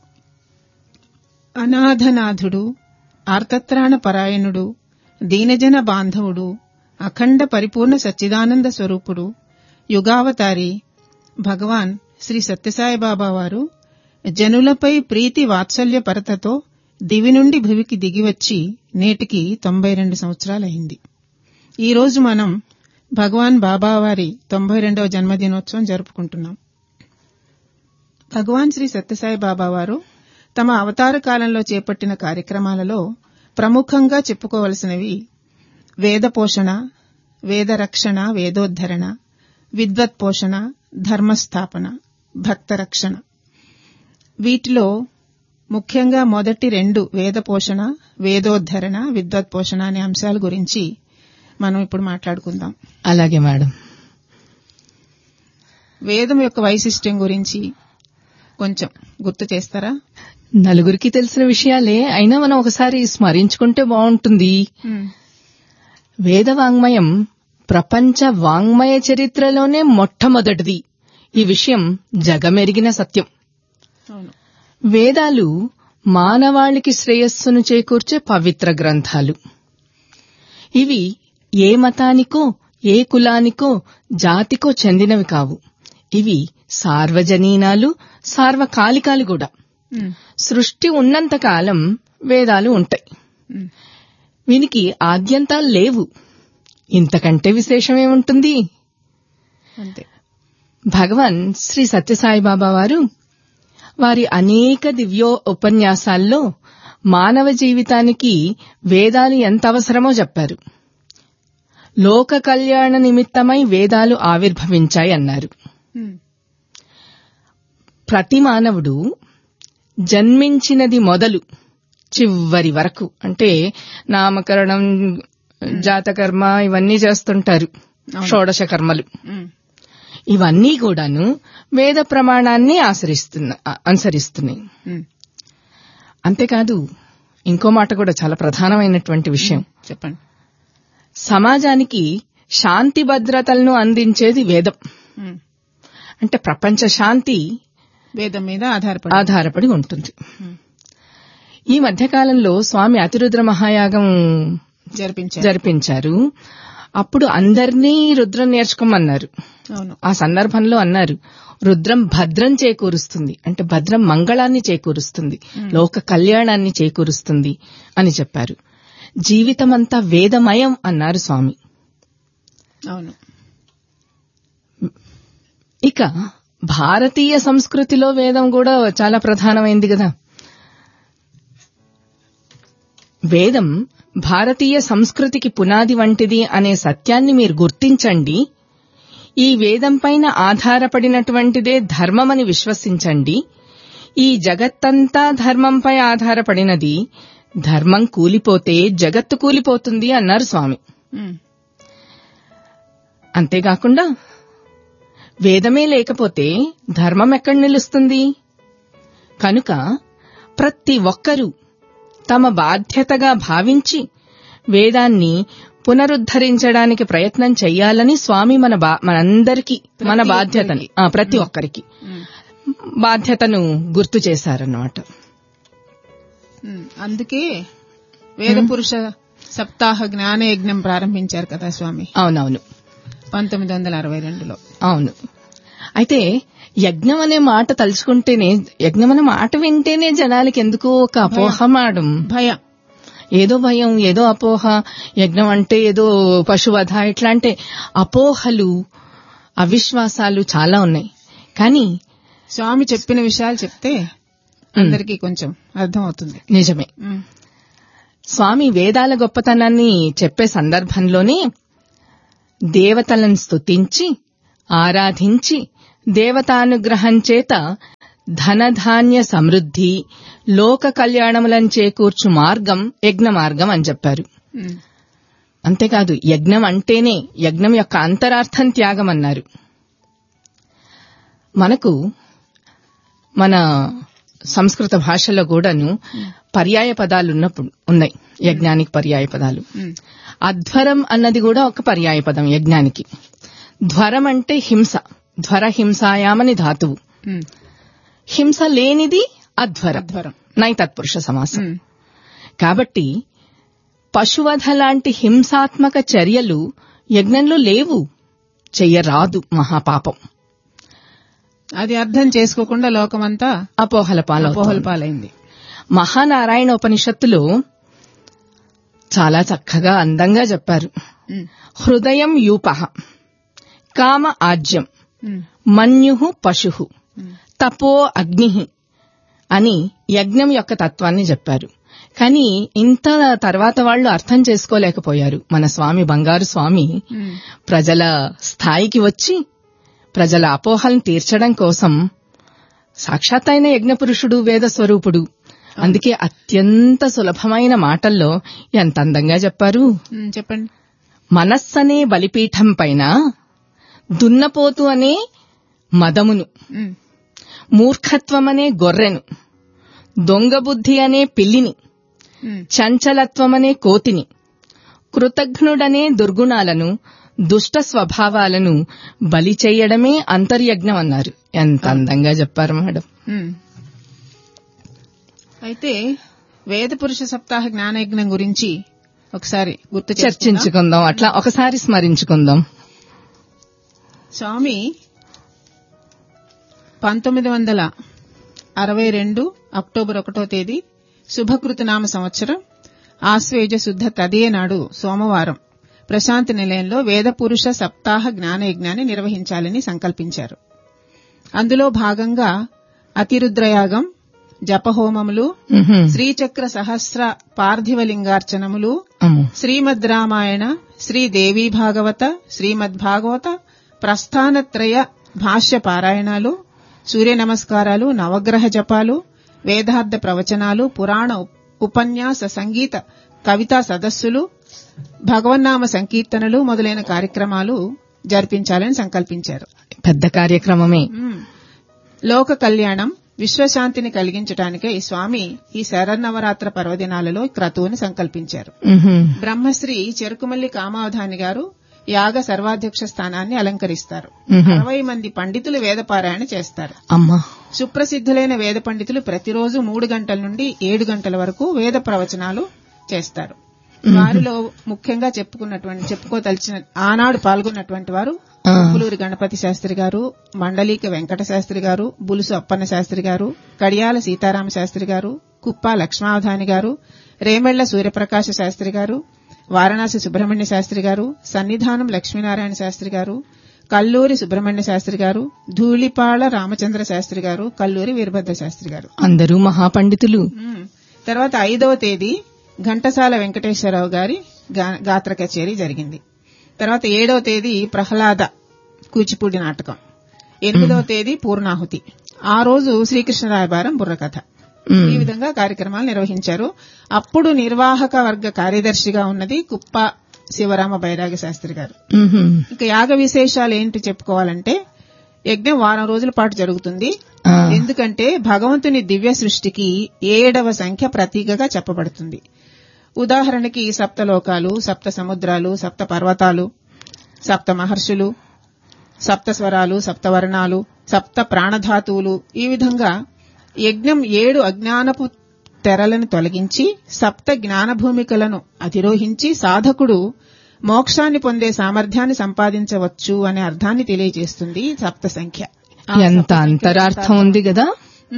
అనాథనాథుడు, ఆర్తత్రాణ పరాయణుడు, దీనజన బాంధవుడు, అఖండ పరిపూర్ణ సచ్చిదానంద స్వరూపుడు, యుగావతారి భగవాన్ శ్రీ సత్యసాయిబాబా వారు జనులపై ప్రీతి వాత్సల్య పరతతో దివి నుండి భువికి దిగివచ్చి నేటికి 92 సంవత్సరాలైంది. ఈరోజు మనం భగవాన్ బాబావారి 92వ జన్మదినోత్సవం జరుపుకుంటున్నాం. భగవాన్ శ్రీ సత్యసాయి బాబా వారు తమ అవతార కాలంలో చేపట్టిన కార్యక్రమాలలో ప్రముఖంగా చెప్పుకోవలసినవి వేద పోషణ, వేద రక్షణ, వేదోద్ధరణ, విద్వత్ పోషణ, ధర్మస్థాపన, భక్త రక్షణ. వీటిలో ముఖ్యంగా మొదటి 2 వేద పోషణ, వేదోద్ధరణ, విద్వత్ పోషణ అనే అంశాల గురించి మనం ఇప్పుడు మాట్లాడుకుందాం. అలాగే మేడం. వేదం యొక్క వైశిష్ట్యం గురించి కొంచెం గుర్తు చేస్తారా? నలుగురికి తెలిసిన విషయాలే, అయినా మనం ఒకసారి స్మరించుకుంటే బాగుంటుంది. వేద వాంగ్మయం ప్రపంచ వాంగ్మయ చరిత్రలోనే మొట్టమొదటిది. ఈ విషయం జగమెరిగిన సత్యం. వేదాలు మానవాళికి శ్రేయస్సును చేకూర్చే పవిత్ర గ్రంథాలు. ఇవి ఏ మతానికో, ఏ కులానికో, జాతికో చెందినవి కావు. ఇవి సార్వజనీనాలు, సార్వకాలికాలు కూడా. సృష్టి ఉన్నంతకాలం వేదాలు ఉంటాయి. వీనికి ఆద్యంతాలు లేవు. ఇంతకంటే విశేషమేముంటుంది? భగవాన్ శ్రీ సత్యసాయిబాబా వారు వారి అనేక దివ్యో ఉపన్యాసాల్లో మానవ జీవితానికి వేదాలు ఎంత అవసరమో చెప్పారు. లోక కళ్యాణ నిమిత్తమై వేదాలు ఆవిర్భవించాయి అన్నారు. ప్రతి మానవుడు జన్మించినది మొదలు చివరి వరకు, అంటే నామకరణం, జాతకర్మ ఇవన్నీ చేస్తుంటారు, షోడశ కర్మలు. ఇవన్నీ కూడాను వేద ప్రమాణాన్ని అనుసరిస్తున్నాయి. అంతేకాదు ఇంకో మాట కూడా చాలా ప్రధానమైనటువంటి విషయం చెప్పండి. సమాజానికి శాంతి భద్రతలను అందించేది వేదం. అంటే ప్రపంచ శాంతి వేదం మీద ఆధారపడి ఉంటుంది. ఈ మధ్యకాలంలో స్వామి అతిరుద్ర మహాయాగం జరిపించారు. అప్పుడు అందరినీ రుద్రం నేర్చుకోమన్నారు. ఆ సందర్భంలో అన్నారు, రుద్రం భద్రం చేకూరుస్తుంది, అంటే భద్రం మంగళాన్ని చేకూరుస్తుంది, లోక కళ్యాణాన్ని చేకూరుస్తుంది అని చెప్పారు. జీవితమంతా వేదమయం అన్నారు స్వామి. అవును. ఇక భారతీయ సంస్కృతిలో వేదం కూడా చాలా ప్రధానమైంది కదా. వేదం భారతీయ సంస్కృతికి పునాది వంటిది అనే సత్యాన్ని మీరు గుర్తించండి. ఈ వేదం పైన ఆధారపడినటువంటిదే ధర్మమని విశ్వసించండి. ఈ జగత్తంతా ధర్మంపై ఆధారపడినది. ధర్మం కూలిపోతే జగత్తు కూలిపోతుంది అన్నారు స్వామి. అంతేకాకుండా వేదమే లేకపోతే ధర్మం ఎక్కడ నిలుస్తుంది? కనుక ప్రతి ఒక్కరూ తమ బాధ్యతగా భావించి వేదాన్ని పునరుద్ధరించడానికి ప్రయత్నం చెయ్యాలని స్వామి మనందరికీ మన బాధ్యతని, ప్రతి ఒక్కరికి బాధ్యతను గుర్తు చేశారన్నమాట. అందుకే వేద పురుష సప్తాహ జ్ఞానయజ్ఞం ప్రారంభించారు కదా స్వామి. అవునవును, 1962లో. అవును. అయితే యజ్ఞం అనే మాట తలుచుకుంటేనే, యజ్ఞం అనే మాట వింటేనే జనాలకి ఎందుకో ఒక అపోహ మాడం, భయం, ఏదో భయం, ఏదో అపోహ. యజ్ఞం అంటే ఏదో పశువధ, ఇట్లాంటి అపోహలు, అవిశ్వాసాలు చాలా ఉన్నాయి. కానీ స్వామి చెప్పిన విషయాలు చెప్తే అందరికీ కొంచెం అర్థం అవుతుంది. నిజమే. స్వామి వేదాల గొప్పతనాన్ని చెప్పే సందర్భంలోనే దేవతలను స్తుతించి ఆరాధించి దేవతానుగ్రహం చేత ధనధాన్య సమృద్ధి లోక కళ్యాణములను చేకూర్చు మార్గం యజ్ఞ మార్గం అని చెప్పారు. అంతేకాదు యజ్ఞం అంటేనే యజ్ఞం యొక్క అంతరార్థం త్యాగం అన్నారు. మనకు మన సంస్కృత భాషలో కూడాను పర్యాయ పదాలు ఉన్నాయి యజ్ఞానికి పర్యాయ పదాలు. అధ్వరం అన్నది కూడా ఒక పర్యాయ పదం యజ్ఞానికి. ధ్వరం అంటే హింస, ధ్వర హింసాయామని ధాతువు. హింస లేనిది అధ్వరం, నైతత్పురుష సమాసం. కాబట్టి పశువధ లాంటి హింసాత్మక చర్యలు యజ్ఞంలో లేవు, చెయ్యరాదు, మహాపాపం. అది అర్థం చేసుకోకుండా లోకమంతా అపోహల పాలైంది. మహానారాయణ ఉపనిషత్తులో చాలా చక్కగా అందంగా చెప్పారు. హృదయం యూపః కామ ఆజ్యం మన్యు పశు తపో అగ్ని అని యజ్ఞం యొక్క తత్వాన్ని చెప్పారు. కానీ ఇంత తర్వాత వాళ్ళు అర్థం చేసుకోలేకపోయారు. మన స్వామి బంగారు స్వామి ప్రజల స్థాయికి వచ్చి ప్రజల అపోహలను తీర్చడం కోసం సాక్షాత్ అయిన యజ్ఞపురుషుడు, వేద స్వరూపుడు. అందుకే అత్యంత సులభమైన మాటల్లో ఎంత అందంగా చెప్పారు. చెప్పండి. మనస్సనే బలిపీఠం పైన దున్నపోతు అనే మదమును, మూర్ఖత్వమనే గొర్రెను, దొంగబుద్ధి అనే పిల్లిని, చంచలత్వమనే కోతిని, కృతఘ్నుడనే దుర్గుణాలను, దుష్ట స్వభావాలను బలి చెయ్యడమే అంతర్యజ్ఞం అన్నారు. ఎంత అందంగా చెప్పారు మేడం. అయితే వేద పురుష సప్తాహ జ్ఞానయజ్ఞం గురించి ఒకసారి గుర్తు చర్చించుకుందాం, అట్లా ఒకసారి స్మరించుకుందాం. స్వామి 1962 అక్టోబర్ 1వ తేదీ శుభకృతనామ సంవత్సరం ఆశ్వేజ శుద్ధ తదియ నాడు సోమవారం ప్రశాంతి నిలయంలో వేద పురుష సప్తాహ జ్ఞానయజ్ఞాన్ని నిర్వహించాలని సంకల్పించారు. అందులో భాగంగా అతిరుద్రయాగం, జపహోమములు, శ్రీచక్ర సహస్ర పార్థివలింగార్చనములు, శ్రీమద్ రామాయణ, శ్రీదేవీ భాగవత, శ్రీమద్ భాగవత ప్రస్థానత్రయ భాష్య పారాయణాలు, సూర్య నమస్కారాలు, నవగ్రహ జపాలు, వేదార్థ ప్రవచనాలు, పురాణ ఉపన్యాస సంగీత కవితా సదస్సులు, భగవన్నామ సంకీర్తనలు మొదలైన కార్యక్రమాలు జరిపించాలని సంకల్పించారు. పెద్ద కార్యక్రమమే. లోక కళ్యాణం, విశ్వశాంతిని కలిగించడానికే ఈ స్వామి ఈ శరన్నవరాత్ర పర్వదినాలలో క్రతువుని సంకల్పించారు. బ్రహ్మశ్రీ చెరుకుమల్లి కామావధాని గారు యాగ సర్వాధ్యక్ష స్థానాన్ని అలంకరిస్తారు. 60 మంది పండితులు వేదపారాయణ చేస్తారు. సుప్రసిద్ధులైన వేద పండితులు ప్రతిరోజు 3 గంటల నుండి 7 గంటల వరకు వేద ప్రవచనాలు చేస్తారు. వారిలో ముఖ్యంగా చెప్పుకోదలిచిన ఆనాడు పాల్గొన్నటువంటి వారు పులూరి గణపతి శాస్త్రి గారు, మండలీక వెంకట శాస్త్రి గారు, బులుసు అప్పన్న శాస్త్రి గారు, కడియాల సీతారామ శాస్త్రి గారు, కుప్ప లక్ష్మావధాని గారు, రేమెళ్ల సూర్యప్రకాశ శాస్త్రి గారు, వారణాసి సుబ్రహ్మణ్య శాస్త్రి గారు, సన్నిధానం లక్ష్మీనారాయణ శాస్త్రి గారు, కల్లూరి సుబ్రహ్మణ్య శాస్త్రి గారు, ధూళిపాళ రామచంద్ర శాస్త్రి గారు, కల్లూరి వీరభద్ర శాస్త్రి గారు, అందరూ మహాపండితులు. తర్వాత 5వ తేదీ ఘంటసాల వెంకటేశ్వరరావు గారి గాత్ర కచేరీ జరిగింది. తర్వాత 7వ తేదీ ప్రహ్లాద కూచిపూడి నాటకం, 8వ తేదీ పూర్ణాహుతి, ఆ రోజు శ్రీకృష్ణరాయబారం బుర్రకథ. ఈ విధంగా కార్యక్రమాలు నిర్వహించారు. అప్పుడు నిర్వాహక వర్గ కార్యదర్శిగా ఉన్నది కుప్ప శివరామ బైరాగ శాస్త్రి గారు. ఇక యాగ విశేషాలు ఏంటి చెప్పుకోవాలంటే, యజ్ఞం 1 రోజుల పాటు జరుగుతుంది. ఎందుకంటే భగవంతుని దివ్య సృష్టికి 7వ సంఖ్య ప్రతీకగా చెప్పబడుతుంది. ఉదాహరణకి సప్తలోకాలు, సప్త సముద్రాలు, సప్త పర్వతాలు, సప్త మహర్షులు, సప్త స్వరాలు, సప్తవర్ణాలు, సప్త ప్రాణధాతువులు. ఈ విధంగా యజ్ఞం 7 అజ్ఞానపు తెరలను తొలగించి సప్త జ్ఞానభూమికలను అధిరోహించి సాధకుడు మోక్షాన్ని పొందే సామర్థ్యాన్ని సంపాదించవచ్చు అనే అర్థాన్ని తెలియజేస్తుంది సప్త సంఖ్య. ఎంత అంతరార్థం ఉంది కదా.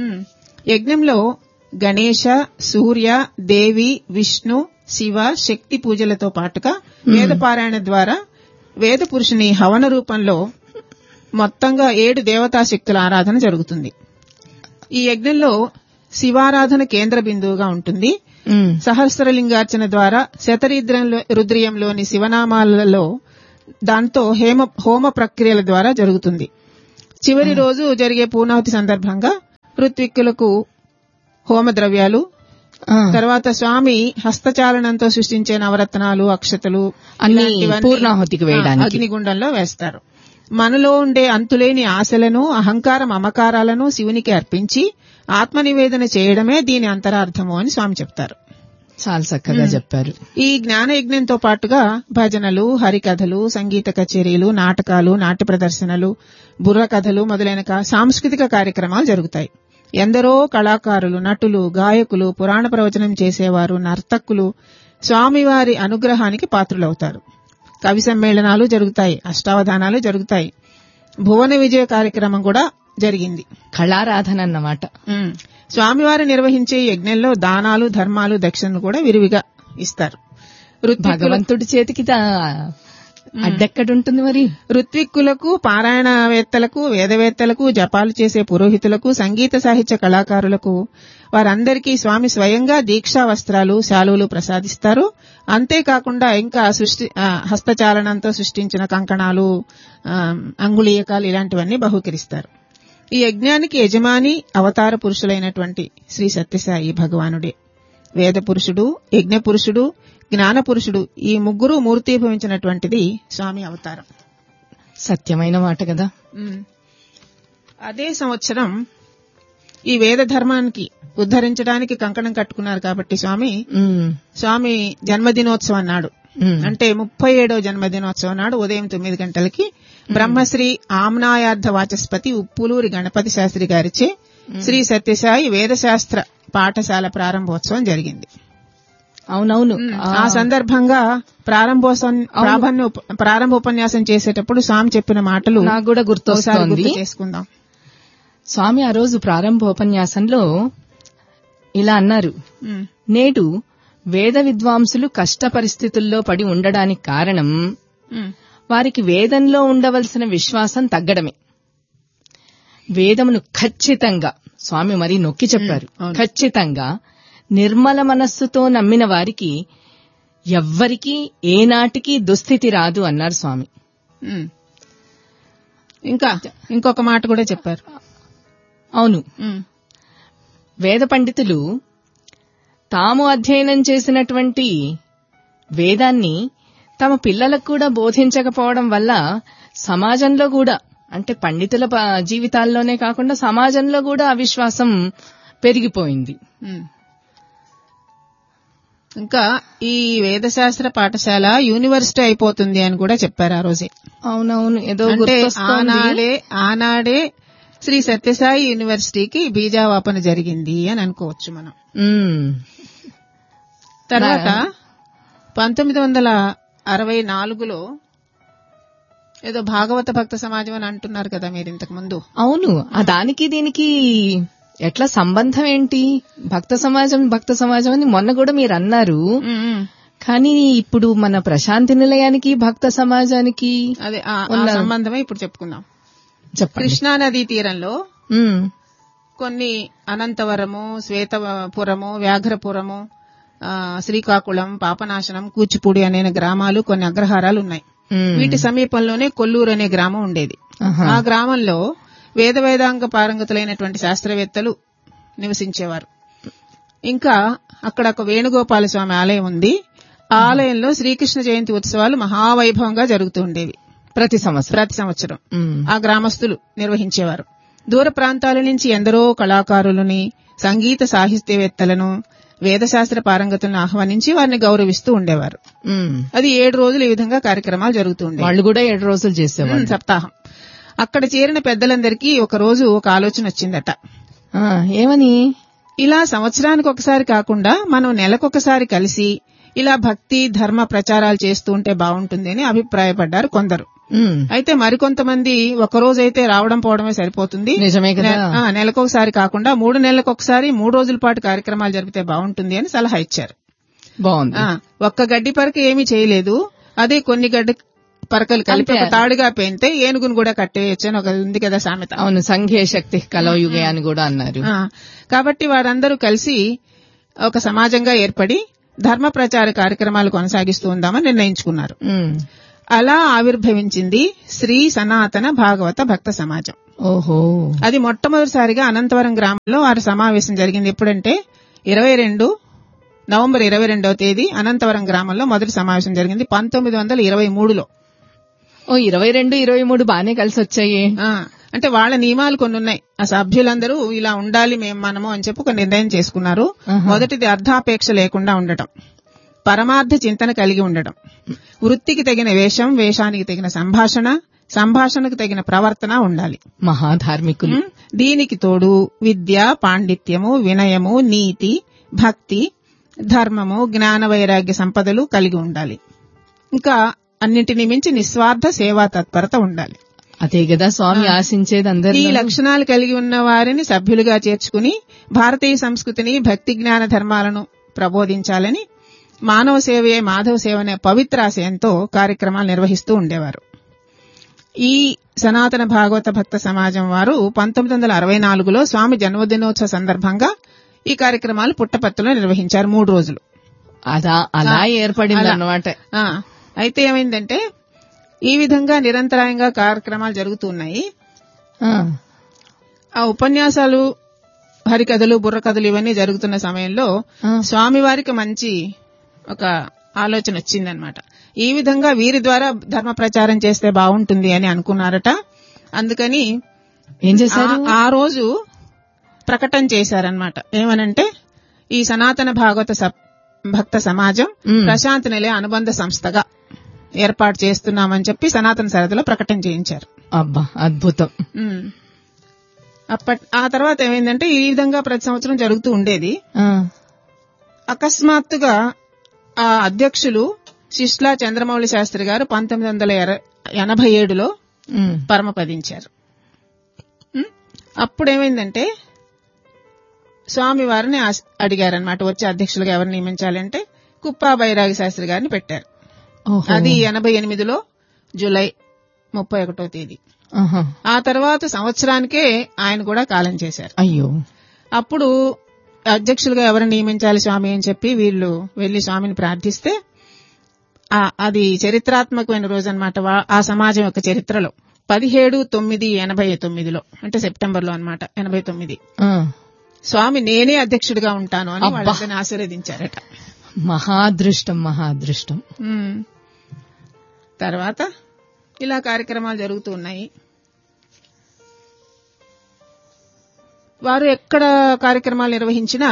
యజ్ఞంలో గణేశ, సూర్య, దేవి, విష్ణు, శివ, శక్తి పూజలతో పాటుగా వేదపారాయణ ద్వారా వేద పురుషుని హవన రూపంలో మొత్తంగా 7 దేవతాశక్తుల ఆరాధన జరుగుతుంది. ఈ యజ్ఞంలో శివారాధన కేంద్ర బిందువుగా ఉంటుంది. సహస్రలింగార్చన ద్వారా రుద్రియంలోని శివనామాలలో దాంతో హోమ ప్రక్రియల ద్వారా జరుగుతుంది. చివరి రోజు జరిగే పూర్ణాహుతి సందర్భంగా ఋత్విక్కులకు హోమ ద్రవ్యాలు, తర్వాత స్వామి హస్తచాలనంతో సృష్టించే నవరత్నాలు, అక్షతలు అన్ని పూర్ణాహుతికి వేయడానికి అగ్నిగుండంలో వేస్తారు. మనలో ఉండే అంతులేని ఆశలను, అహంకార మమకారాలను శివునికి అర్పించి ఆత్మనివేదన చేయడమే దీని అంతరార్థము అని స్వామి చెప్తారు. చాలా చక్కగా చెప్పారు. ఈ జ్ఞాన యజ్ఞంతో పాటుగా భజనలు, హరికథలు, సంగీత కచేరీలు, నాటకాలు, నాట్య ప్రదర్శనలు, బుర్ర కథలు మొదలైన సాంస్కృతిక కార్యక్రమాలు జరుగుతాయి. ఎందరో కళాకారులు, నటులు, గాయకులు, పురాణ ప్రవచనం చేసేవారు, నర్తకులు స్వామివారి అనుగ్రహానికి పాత్రులవుతారు. కవి సమ్మేళనాలు జరుగుతాయి, అష్టావధానాలు జరుగుతాయి. భువన విజయ కార్యక్రమం కూడా జరిగింది. కళారాధన అన్నమాట. స్వామివారు నిర్వహించే యజ్ఞంలో దానాలు, ధర్మాలు, దక్షిణలు కూడా విరివిగా ఇస్తారు. భగవంతుడి చేతికి అడ్డెక్కడుంటుంది మరి. ఋత్విక్కులకు, పారాయణవేత్తలకు, వేదవేత్తలకు, జపాలు చేసే పురోహితులకు, సంగీత సాహిత్య కళాకారులకు వారందరికీ స్వామి స్వయంగా దీక్షా వస్త్రాలు, శాలువులు ప్రసాదిస్తారు. అంతేకాకుండా ఇంకా హస్తచాలనంతో సృష్టించిన కంకణాలు, అంగుళీయకాలు ఇలాంటివన్నీ బహుకరిస్తారు. ఈ యజ్ఞానికి యజమాని అవతార పురుషులైనటువంటి శ్రీ సత్యసాయి భగవానుడే. వేద పురుషుడు, యజ్ఞ పురుషుడు, జ్ఞాన పురుషుడు ఈ ముగ్గురు మూర్తీభవించినటువంటిది స్వామి అవతారం. సత్యమైన మాట కదా. అదే సంవత్సరం ఈ వేద ధర్మానికి ఉద్ధరించడానికి కంకణం కట్టుకున్నారు కాబట్టి స్వామి జన్మదినోత్సవం నాడు, అంటే 37వ జన్మదినోత్సవం నాడు ఉదయం 9 గంటలకి బ్రహ్మశ్రీ ఆమ్నాయార్థ వాచస్పతి ఉప్పులూరి గణపతి శాస్త్రి గారిచే శ్రీ సత్యసాయి వేదశాస్త్ర పాఠశాల ప్రారంభోత్సవం జరిగింది. అవునవును. ఆ సందర్భంగా ప్రారంభ ఉపన్యాసం చేసేటప్పుడు స్వామి చెప్పిన మాటలు నాకు కూడా గుర్తు చేసుకుందాం. స్వామి ఆ రోజు ప్రారంభోపన్యాసంలో ఇలా అన్నారు, నేడు వేద విద్వాంసులు కష్ట పరిస్థితుల్లో పడి ఉండడానికి కారణం వారికి వేదంలో ఉండవలసిన విశ్వాసం తగ్గడమే. వేదమును ఖచ్చితంగా, స్వామి మరీ నొక్కి చెప్పారు, ఖచ్చితంగా నిర్మల మనస్సుతో నమ్మిన వారికి ఎవ్వరికీ ఏనాటికి దుస్థితి రాదు అన్నారు స్వామి. ఇంకొక మాట కూడా చెప్పారు. అవును, వేద పండితులు తాము అధ్యయనం చేసినటువంటి వేదాన్ని తమ పిల్లలకు కూడా బోధించకపోవడం వల్ల సమాజంలో కూడా, అంటే పండితుల జీవితాల్లోనే కాకుండా సమాజంలో కూడా అవిశ్వాసం పెరిగిపోయింది. ఇంకా ఈ వేదశాస్త్ర పాఠశాల యూనివర్సిటీ అయిపోతుంది అని కూడా చెప్పారు ఆ రోజే. అవునవును, ఏదో ఆనాడే శ్రీ సత్యసాయి యూనివర్సిటీకి బీజావాపన జరిగింది అని అనుకోవచ్చు మనం. తర్వాత 1964లో ఏదో భాగవత భక్త సమాజం అని అంటున్నారు కదా మీరు ఇంతకు ముందు. అవును, దానికి దీనికి ఎట్లా సంబంధం ఏంటి? భక్త సమాజం అని మొన్న కూడా మీరు అన్నారు. కానీ ఇప్పుడు మన ప్రశాంతి నిలయానికి భక్త సమాజానికి అదే సంబంధమే ఇప్పుడు చెప్పుకుందాం. కృష్ణానదీ తీరంలో కొన్ని అనంతవరము, శ్వేతపురము, వ్యాఘ్రపురము, శ్రీకాకుళం, పాపనాశనం, కూచిపూడి అనే గ్రామాలు, కొన్ని అగ్రహారాలు ఉన్నాయి. వీటి సమీపంలోనే కొల్లూరు అనే గ్రామం ఉండేది. ఆ గ్రామంలో వేదాంగ పారంగతులైనటువంటి శాస్త్రవేత్తలు నివసించేవారు. ఇంకా అక్కడ ఒక వేణుగోపాల స్వామి ఆలయం ఉంది. ఆ ఆలయంలో శ్రీకృష్ణ జయంతి ఉత్సవాలు మహావైభవంగా జరుగుతూ ఉండేవి ప్రతి సంవత్సరం. ఆ గ్రామస్తులు నిర్వహించేవారు. దూర ప్రాంతాల నుంచి ఎందరో కళాకారులని, సంగీత సాహిత్యవేత్తలను, వేదశాస్త్ర పారంగతులను ఆహ్వానించి వారిని గౌరవిస్తూ ఉండేవారు. అది 7 రోజులు ఈ విధంగా కార్యక్రమాలు జరుగుతూ ఉండేవి. వాళ్ళు కూడా 7 రోజులు చేసేవారు సప్తాహం. అక్కడ చేరిన పెద్దలందరికీ ఒక రోజు ఒక ఆలోచన వచ్చిందట. ఏమని? ఇలా సంవత్సరానికి ఒకసారి కాకుండా మనం నెలకొకసారి కలిసి ఇలా భక్తి ధర్మ ప్రచారాలు చేస్తూ ఉంటే బాగుంటుంది అని అభిప్రాయపడ్డారు కొందరు. అయితే మరికొంతమంది ఒకరోజైతే రావడం పోవడమే సరిపోతుంది, నిజమే కదా, నెలకొకసారి కాకుండా 3 నెలలకొకసారి 3 రోజుల పాటు కార్యక్రమాలు జరిపితే బాగుంటుంది అని సలహా ఇచ్చారు. బాగుంది. ఒక్క గడ్డి పరక ఏమీ చేయలేదు. అదే కొన్ని పరకలు కలిపి ఒక తాడుగా పెంతే ఏనుగును కూడా కట్టేయచ్చు అని ఒక ఉంది కదా సామెత. అవును, సంఘే శక్తి కలయుగే అని కూడా అన్నారు. కాబట్టి వారందరూ కలిసి ఒక సమాజంగా ఏర్పడి ధర్మ ప్రచార కార్యక్రమాలు కొనసాగిస్తూ ఉందామని నిర్ణయించుకున్నారు. అలా ఆవిర్భవించింది శ్రీ సనాతన భాగవత భక్త సమాజం. ఓహో. అది మొట్టమొదటిసారిగా అనంతవరం గ్రామంలో వారి సమావేశం జరిగింది. ఎప్పుడంటే నవంబర్ 22వ తేదీ అనంతవరం గ్రామంలో మొదటి సమావేశం జరిగింది 1923లో. 22, 23 బానే కలిసి వచ్చాయి. అంటే వాళ్ళ నియమాలు కొన్ని ఉన్నాయి. ఆ సభ్యులందరూ ఇలా ఉండాలి మనము అని చెప్పి ఒక నిర్ణయం చేసుకున్నారు. మొదటిది అర్ధాపేక్ష లేకుండా ఉండటం, పరమార్థ చింతన కలిగి ఉండటం, వృత్తికి తగిన వేషం, వేషానికి తగిన సంభాషణ, సంభాషణకు తగిన ప్రవర్తన ఉండాలి. మహాధార్మికులు. దీనికి తోడు విద్య, పాండిత్యము, వినయము, నీతి, భక్తి, ధర్మము, జ్ఞాన వైరాగ్య సంపదలు కలిగి ఉండాలి. ఇంకా అన్నింటినీ మించి నిస్వార్థ సేవా తత్పరత ఉండాలి. అదే కదా స్వామి ఆశించేది అందరూ. ఈ లక్షణాలు కలిగి ఉన్న వారిని సభ్యులుగా చేర్చుకుని భారతీయ సంస్కృతిని, భక్తి జ్ఞాన ధర్మాలను ప్రబోధించాలని మానవ సేవయే మాధవ సేవ అనే పవిత్రాశయంతో కార్యక్రమాలు నిర్వహిస్తూ ఉండేవారు. ఈ సనాతన భాగవత భక్త సమాజం వారు 1964లో స్వామి జన్మదినోత్సవ సందర్భంగా ఈ కార్యక్రమాలు పుట్టపర్తిలో నిర్వహించారు 3 రోజులు. అలా ఏర్పడింది అన్నమాట. అయితే ఏమైందంటే ఈ విధంగా నిరంతరాయంగా కార్యక్రమాలు జరుగుతున్నాయి. ఆ ఉపన్యాసాలు, హరికథలు, బుర్రకథలు ఇవన్నీ జరుగుతున్న సమయంలో స్వామివారికి మంచి ఒక ఆలోచన వచ్చిందనమాట. ఈ విధంగా వీరి ద్వారా ధర్మ ప్రచారం చేస్తే బాగుంటుంది అని అనుకున్నారట. అందుకని ఏం చేశారు? ఆ రోజు ప్రకటన చేశారనమాట. ఏమనంటే ఈ సనాతన భాగవత భక్త సమాజం ప్రశాంత్ నిలయ అనుబంధ సంస్థగా ఏర్పాటు చేస్తున్నామని చెప్పి సనాతన సరదిలో ప్రకటన చేయించారు. అబ్బా, అద్భుతం. ఆ తర్వాత ఏమైందంటే ఈ విధంగా ప్రతి సంవత్సరం జరుగుతూ ఉండేది. అకస్మాత్తుగా ఆ అధ్యక్షులు శిష్లా చంద్రమౌళి శాస్త్రి గారు 1987లో పరమపదించారు. అప్పుడేమైందంటే స్వామి వారిని అడిగారనమాట, వచ్చే అధ్యక్షులుగా ఎవరు నియమించాలంటే కుప్పా బైరాగి శాస్త్రి గారిని పెట్టారు. అది 88లో జూలై 31వ తేదీ. ఆ తర్వాత సంవత్సరానికే ఆయన కూడా కాలం చేశారు. అయ్యో. అప్పుడు అధ్యక్షులుగా ఎవరిని నియమించాలి స్వామి అని చెప్పి వీళ్ళు వెళ్లి స్వామిని ప్రార్థిస్తే అది చరిత్రాత్మకమైన రోజు అనమాట. ఆ సమాజం యొక్క చరిత్రలో 17/9/89లో అంటే సెప్టెంబర్లో అనమాట 89 స్వామి నేనే అధ్యక్షుడిగా ఉంటాను అని వాళ్ళని ఆశీర్వదించారట. మహాదృష్టం, మహాదృష్టం. తర్వాత ఇలా కార్యక్రమాలు జరుగుతూ ఉన్నాయి. వారు ఎక్కడ కార్యక్రమాలు నిర్వహించినా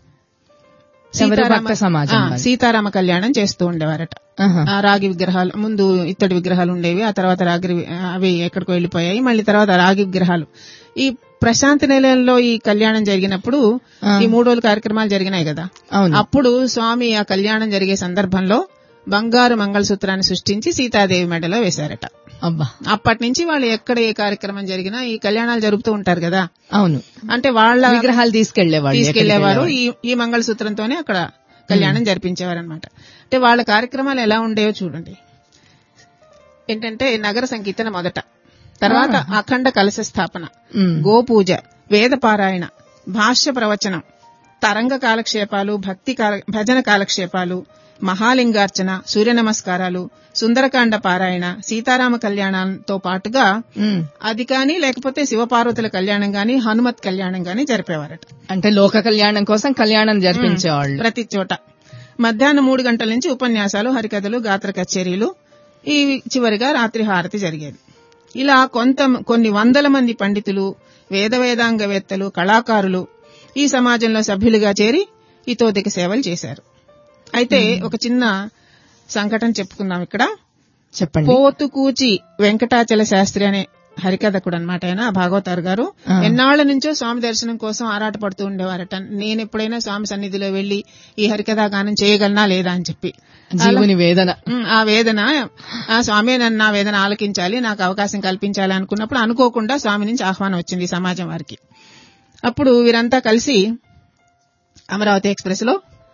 సీతారామ కళ్యాణం చేస్తూ ఉండేవారట. రాగి విగ్రహాలు, ముందు ఇత్తడి విగ్రహాలు ఉండేవి, ఆ తర్వాత అవి ఎక్కడికో వెళ్లిపోయాయి, మళ్ళీ తర్వాత రాగి విగ్రహాలు. ఈ ప్రశాంతి నిలయంలో ఈ కళ్యాణం జరిగినప్పుడు ఈ 3 రోజుల కార్యక్రమాలు జరిగినాయి కదా, అప్పుడు స్వామి ఆ కళ్యాణం జరిగే సందర్భంలో బంగారు మంగళసూత్రాన్ని సృష్టించి సీతాదేవి మెడలో వేశారట. అబ్బా. అప్పటి నుంచి వాళ్ళు ఎక్కడ ఏ కార్యక్రమం జరిగినా ఈ కళ్యాణాలు జరుపుతూ ఉంటారు కదా. అవును. అంటే వాళ్ళ విగ్రహాలు తీసుకెళ్లేవారు, ఈ మంగళసూత్రంతోనే అక్కడ కళ్యాణం జరిపించేవారు అనమాట. అంటే వాళ్ళ కార్యక్రమాలు ఎలా ఉండేవో చూడండి. ఏంటంటే నగర సంకీర్తన మొదట, తర్వాత అఖండ కలశ స్థాపన, గోపూజ, వేద పారాయణ, భాష్య ప్రవచనం, తరంగ కాలక్షేపాలు, భజన కాలక్షేపాలు, మహాలింగార్చన, సూర్య నమస్కారాలు, సుందరకాండ పారాయణ, సీతారామ కళ్యాణంతో పాటుగా అది కానీ లేకపోతే శివపార్వతుల కళ్యాణం గాని, హనుమత్ కళ్యాణం గాని జరిపేవారట. అంటే లోక కళ్యాణం కోసం కళ్యాణం జరిపించేవాళ్ళు ప్రతి చోట. మధ్యాహ్నం 3 గంటల నుంచి ఉపన్యాసాలు, హరికథలు, గాత్ర కచేరీలు, ఈ చివరిగా రాత్రి హారతి జరిగేది. ఇలా కొన్ని వందల మంది పండితులు, వేదాంగవేత్తలు, కళాకారులు ఈ సమాజంలో సభ్యులుగా చేరి ఇతోదిక సేవలు చేశారు. అయితే ఒక చిన్న సంఘటన చెప్పుకుందాం ఇక్కడ. చెప్పండి. పోతుకూచి వెంకటాచల శాస్త్రి అనే హరికథకుడు అనమాట. ఆయన భాగవతారు గారు ఎన్నాళ్ల నుంచో స్వామి దర్శనం కోసం ఆరాటపడుతూ ఉండేవారట. నేను ఎప్పుడైనా స్వామి సన్నిధిలో వెళ్లి ఈ హరికథా గానం చేయగలనా లేదా అని చెప్పి. జీవుని వేదన, ఆ వేదన, ఆ స్వామి నన్ను నా వేదన ఆలకించాలి, నాకు అవకాశం కల్పించాలి అనుకున్నప్పుడు అనుకోకుండా స్వామి నుంచి ఆహ్వానం వచ్చింది ఈ సమాజం వారికి. అప్పుడు వీరంతా కలిసి అమరావతి ఎక్స్ప్రెస్ లో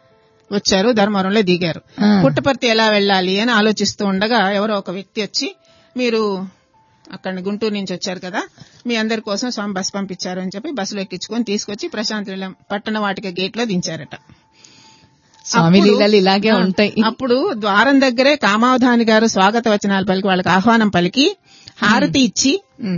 వచ్చారు, ధర్మవరంలో దిగారు. పుట్టపర్తి ఎలా వెళ్ళాలి అని ఆలోచిస్తూ ఉండగా ఎవరో ఒక వ్యక్తి వచ్చి, మీరు అక్కడ గుంటూరు నుంచి వచ్చారు కదా, మీ అందరి కోసం స్వామి బస్ పంపించారు అని చెప్పి బస్సులో ఎక్కించుకొని తీసుకొచ్చి ప్రశాంతి నిలయం పట్టణ వాటిక గేట్ లో దించారట. స్వామి లీలలు ఇలాగే ఉంటాయి. అప్పుడు ద్వారం దగ్గరే కామావధాని గారు స్వాగత వచనాలు పలికి వాళ్ళకి ఆహ్వానం పలికి హారతి ఇచ్చి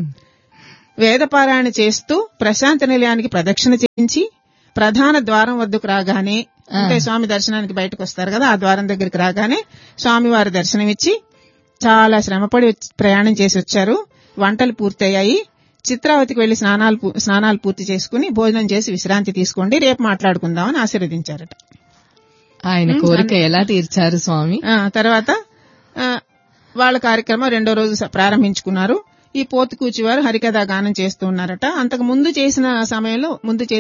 వేదపారాయణ చేస్తూ ప్రశాంతి నిలయానికి ప్రదక్షిణ చేయించి ప్రధాన ద్వారం వద్దకు రాగానే, అంటే స్వామి దర్శనానికి బయటకు వస్తారు కదా, ఆ ద్వారం దగ్గరికి రాగానే స్వామివారి దర్శనమిచ్చి చాలా శ్రమపడి ప్రయాణం చేసి వచ్చారు. వంటలు పూర్తయ్యాయి. చిత్రావతికి వెళ్లి స్నానాలు పూర్తి చేసుకుని భోజనం చేసి విశ్రాంతి తీసుకోండి, రేపు మాట్లాడుకుందామని ఆశీర్వదించారట. ఆయన కోరిక ఎలా తీర్చారు స్వామి. తర్వాత వాళ్ళ కార్యక్రమం రెండో రోజు ప్రారంభించుకున్నారు. ఈ పోతుకూచివారు హరికథా గానం చేస్తూ ఉన్నారట. అంతకు ముందు చేసిన సమయంలో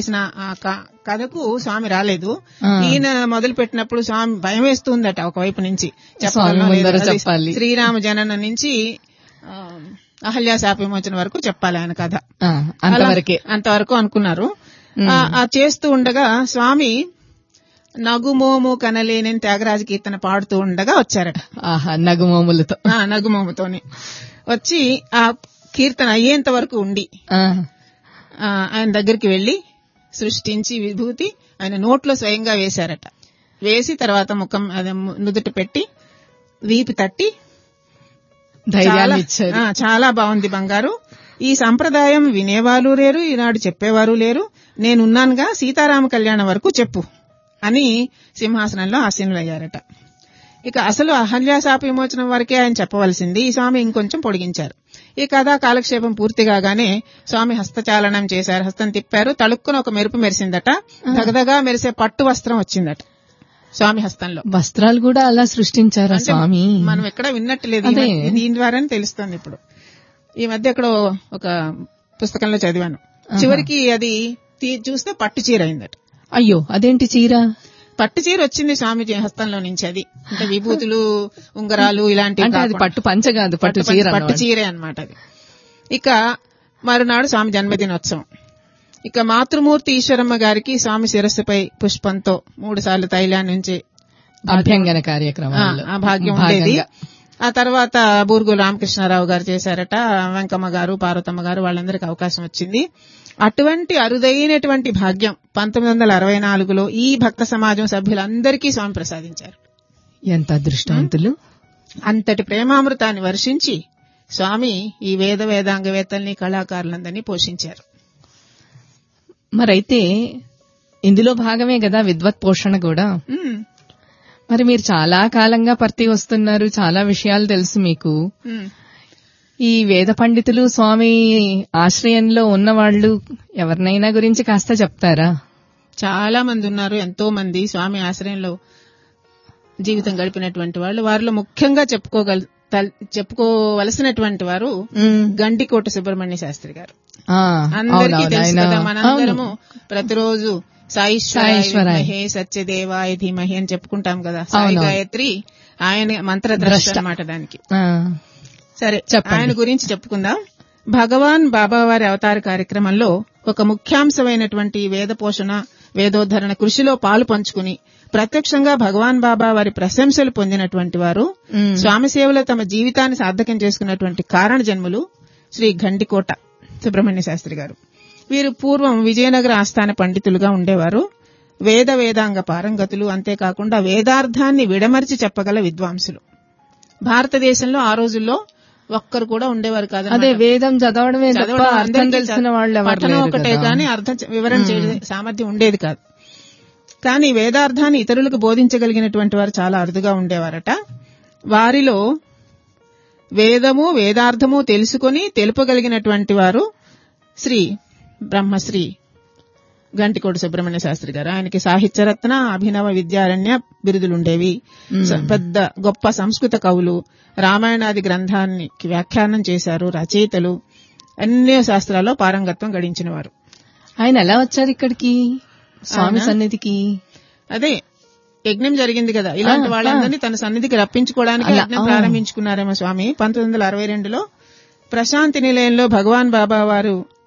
కథకు స్వామి రాలేదు. ఈయన మొదలు పెట్టినప్పుడు స్వామి భయం వేస్తుందట ఒకవైపు నుంచి, చెప్పాలి శ్రీరామ జనన నుంచి అహల్యా శాప విమోచన వరకు చెప్పాలి ఆయన కథ, అంతవరకు అనుకున్నారు. చేస్తూ ఉండగా స్వామి నగుమోము కనలేనని త్యాగరాజ కీర్తన పాడుతూ ఉండగా వచ్చారట. నగుమోముతోని వచ్చి ఆ కీర్తన అయ్యేంత వరకు ఉండి ఆయన దగ్గరికి వెళ్లి సృష్టించి విభూతి ఆయన నోట్లో స్వయంగా వేశారట. వేసి తర్వాత ముఖం నుదుట పెట్టి వీపు తట్టి ధైర్యాన్ని ఇచ్చారు. చాలా బాగుంది బంగారు, ఈ సంప్రదాయం వినేవారు లేరు, ఈనాడు చెప్పేవారు లేరు, నేనున్నానుగా, సీతారామ కళ్యాణం వరకు చెప్పు అని సింహాసనంలో ఆసీనులయ్యారట. ఇక అసలు అహల్యాశాప విమోచనం వరకే ఆయన చెప్పవలసింది, ఈ స్వామి ఇంకొంచెం పొడిగించారు. ఈ కథా కాలక్షేపం పూర్తి కాగానే స్వామి హస్తచాలనం చేశారు. హస్తం తిప్పారు, తళుక్కున ఒక మెరుపు మెరిసిందట. దగదగా మెరిసే పట్టు వస్త్రం వచ్చిందట స్వామి హస్తంలో. వస్త్రాలు కూడా అలా సృష్టించారా స్వామి? మనం ఎక్కడ విన్నట్లేదు, దీని ద్వారానే తెలుస్తుంది. ఇప్పుడు ఈ మధ్య ఎక్కడో ఒక పుస్తకంలో చదివాను, చివరికి అది చూస్తే పట్టు చీర అయిందట. అయ్యో, అదేంటి చీర? పట్టు చీర వచ్చింది స్వామి హస్తంలో నుంచి. అది అంటే విభూతులు, ఉంగరాలు ఇలాంటివి, పట్టు పంచ కాదు, పట్టు చీరే అన్నమాట అది. ఇక మరునాడు స్వామి జన్మదినోత్సవం. ఇక మాతృమూర్తి ఈశ్వరమ్మ గారికి స్వామి శిరస్సుపై పుష్పంతో 3 సార్లు తైలాన్ని నుంచి అభ్యంగన కార్యక్రమం ఆ భాగ్యం ఉండేది. ఆ తర్వాత బూర్గు రామకృష్ణారావు గారు చేశారట. వెంకమ్మ గారు, పార్వతమ్మ గారు, వాళ్ళందరికీ అవకాశం వచ్చింది. అటువంటి అరుదైనటువంటి భాగ్యం 1964లో ఈ భక్త సమాజం సభ్యులందరికీ స్వామి ప్రసాదించారు. ఎంత అదృష్టవంతులు! అంతటి ప్రేమామృతాన్ని వర్షించి స్వామి ఈ వేదాంగవేత్తల్ని, కళాకారులందరినీ పోషించారు. మరైతే ఇందులో భాగమే కదా విద్వత్ పోషణ కూడా. మరి మీరు చాలా కాలంగా పర్తి వస్తున్నారు, చాలా విషయాలు తెలుసు మీకు. ఈ వేద పండితులు, స్వామి ఆశ్రయంలో ఉన్నవాళ్లు ఎవరినైనా గురించి కాస్త చెప్తారా? చాలా మంది ఉన్నారు, ఎంతో మంది స్వామి ఆశ్రయంలో జీవితం గడిపినటువంటి వాళ్ళు. వారిలో ముఖ్యంగా చెప్పుకోవలసినటువంటి వారు గండికోట సుబ్రహ్మణ్య శాస్త్రి గారు. అందరికీ తెలుసు కదా, మనందరము ప్రతిరోజు సాయిశ్వరాయ హే సత్యదేవాయ ధీమహి అని చెప్పుకుంటాం కదా. సాయి గాయత్రి ఆయన మంత్రద్రష్ట అన్నమాట దానికి. సరే, ఆయన గురించి చెప్పుకుందాం. భగవాన్ బాబావారి అవతార కార్యక్రమంలో ఒక ముఖ్యాంశమైనటువంటి వేద పోషణ, వేదోద్ధరణ కృషిలో పాలు పంచుకుని ప్రత్యక్షంగా భగవాన్ బాబా వారి ప్రశంసలు పొందినటువంటి వారు, స్వామి సేవలో తమ జీవితాన్ని సార్థకం చేసుకున్నటువంటి కారణ జన్ములు శ్రీ గండికోట సుబ్రహ్మణ్య శాస్త్రి గారు. వీరు పూర్వం విజయనగర ఆస్థాన పండితులుగా ఉండేవారు. వేదాంగ పారంగతులు, అంతేకాకుండా వేదార్థాన్ని విడమర్చి చెప్పగల విద్వాంసులు. భారతదేశంలో ఆ రోజుల్లో ఒక్కరు కూడా ఉండేవారు కాదు. అదే వేదం చదవడమే అర్థం తెలిసిన వాళ్ళు పఠనం ఒకటే కానీ అర్థం వివరణ చేసే సామర్థ్యం ఉండేది కాదు. కానీ వేదార్థాన్ని ఇతరులకు బోధించగలిగినటువంటి వారు చాలా అరుదుగా ఉండేవారట. వారిలో వేదము, వేదార్థము తెలుసుకుని తెలుపగలిగినటువంటి వారు శ్రీ బ్రహ్మశ్రీ గంటికోట సుబ్రహ్మణ్య శాస్త్రి గారు. ఆయనకి సాహిత్యరత్న, అభినవ విద్యారణ్య బిరుదులుండేవి. పెద్ద గొప్ప సంస్కృత కవులు, రామాయణాది గ్రంథాన్ని వ్యాఖ్యానం చేశారు, రచయితలు, అన్ని శాస్త్రాల్లో పారంగత్వం గడించిన వారు. ఆయన ఎలా వచ్చారు ఇక్కడికి స్వామి సన్నిధికి? అదే యజ్ఞం జరిగింది కదా, ఇలాంటి వాళ్ళందరినీ తన సన్నిధికి రప్పించుకోవడానికి యజ్ఞం ప్రారంభించుకున్నారేమో స్వామి. 1962లో ప్రశాంతి నిలయంలో భగవాన్ బాబా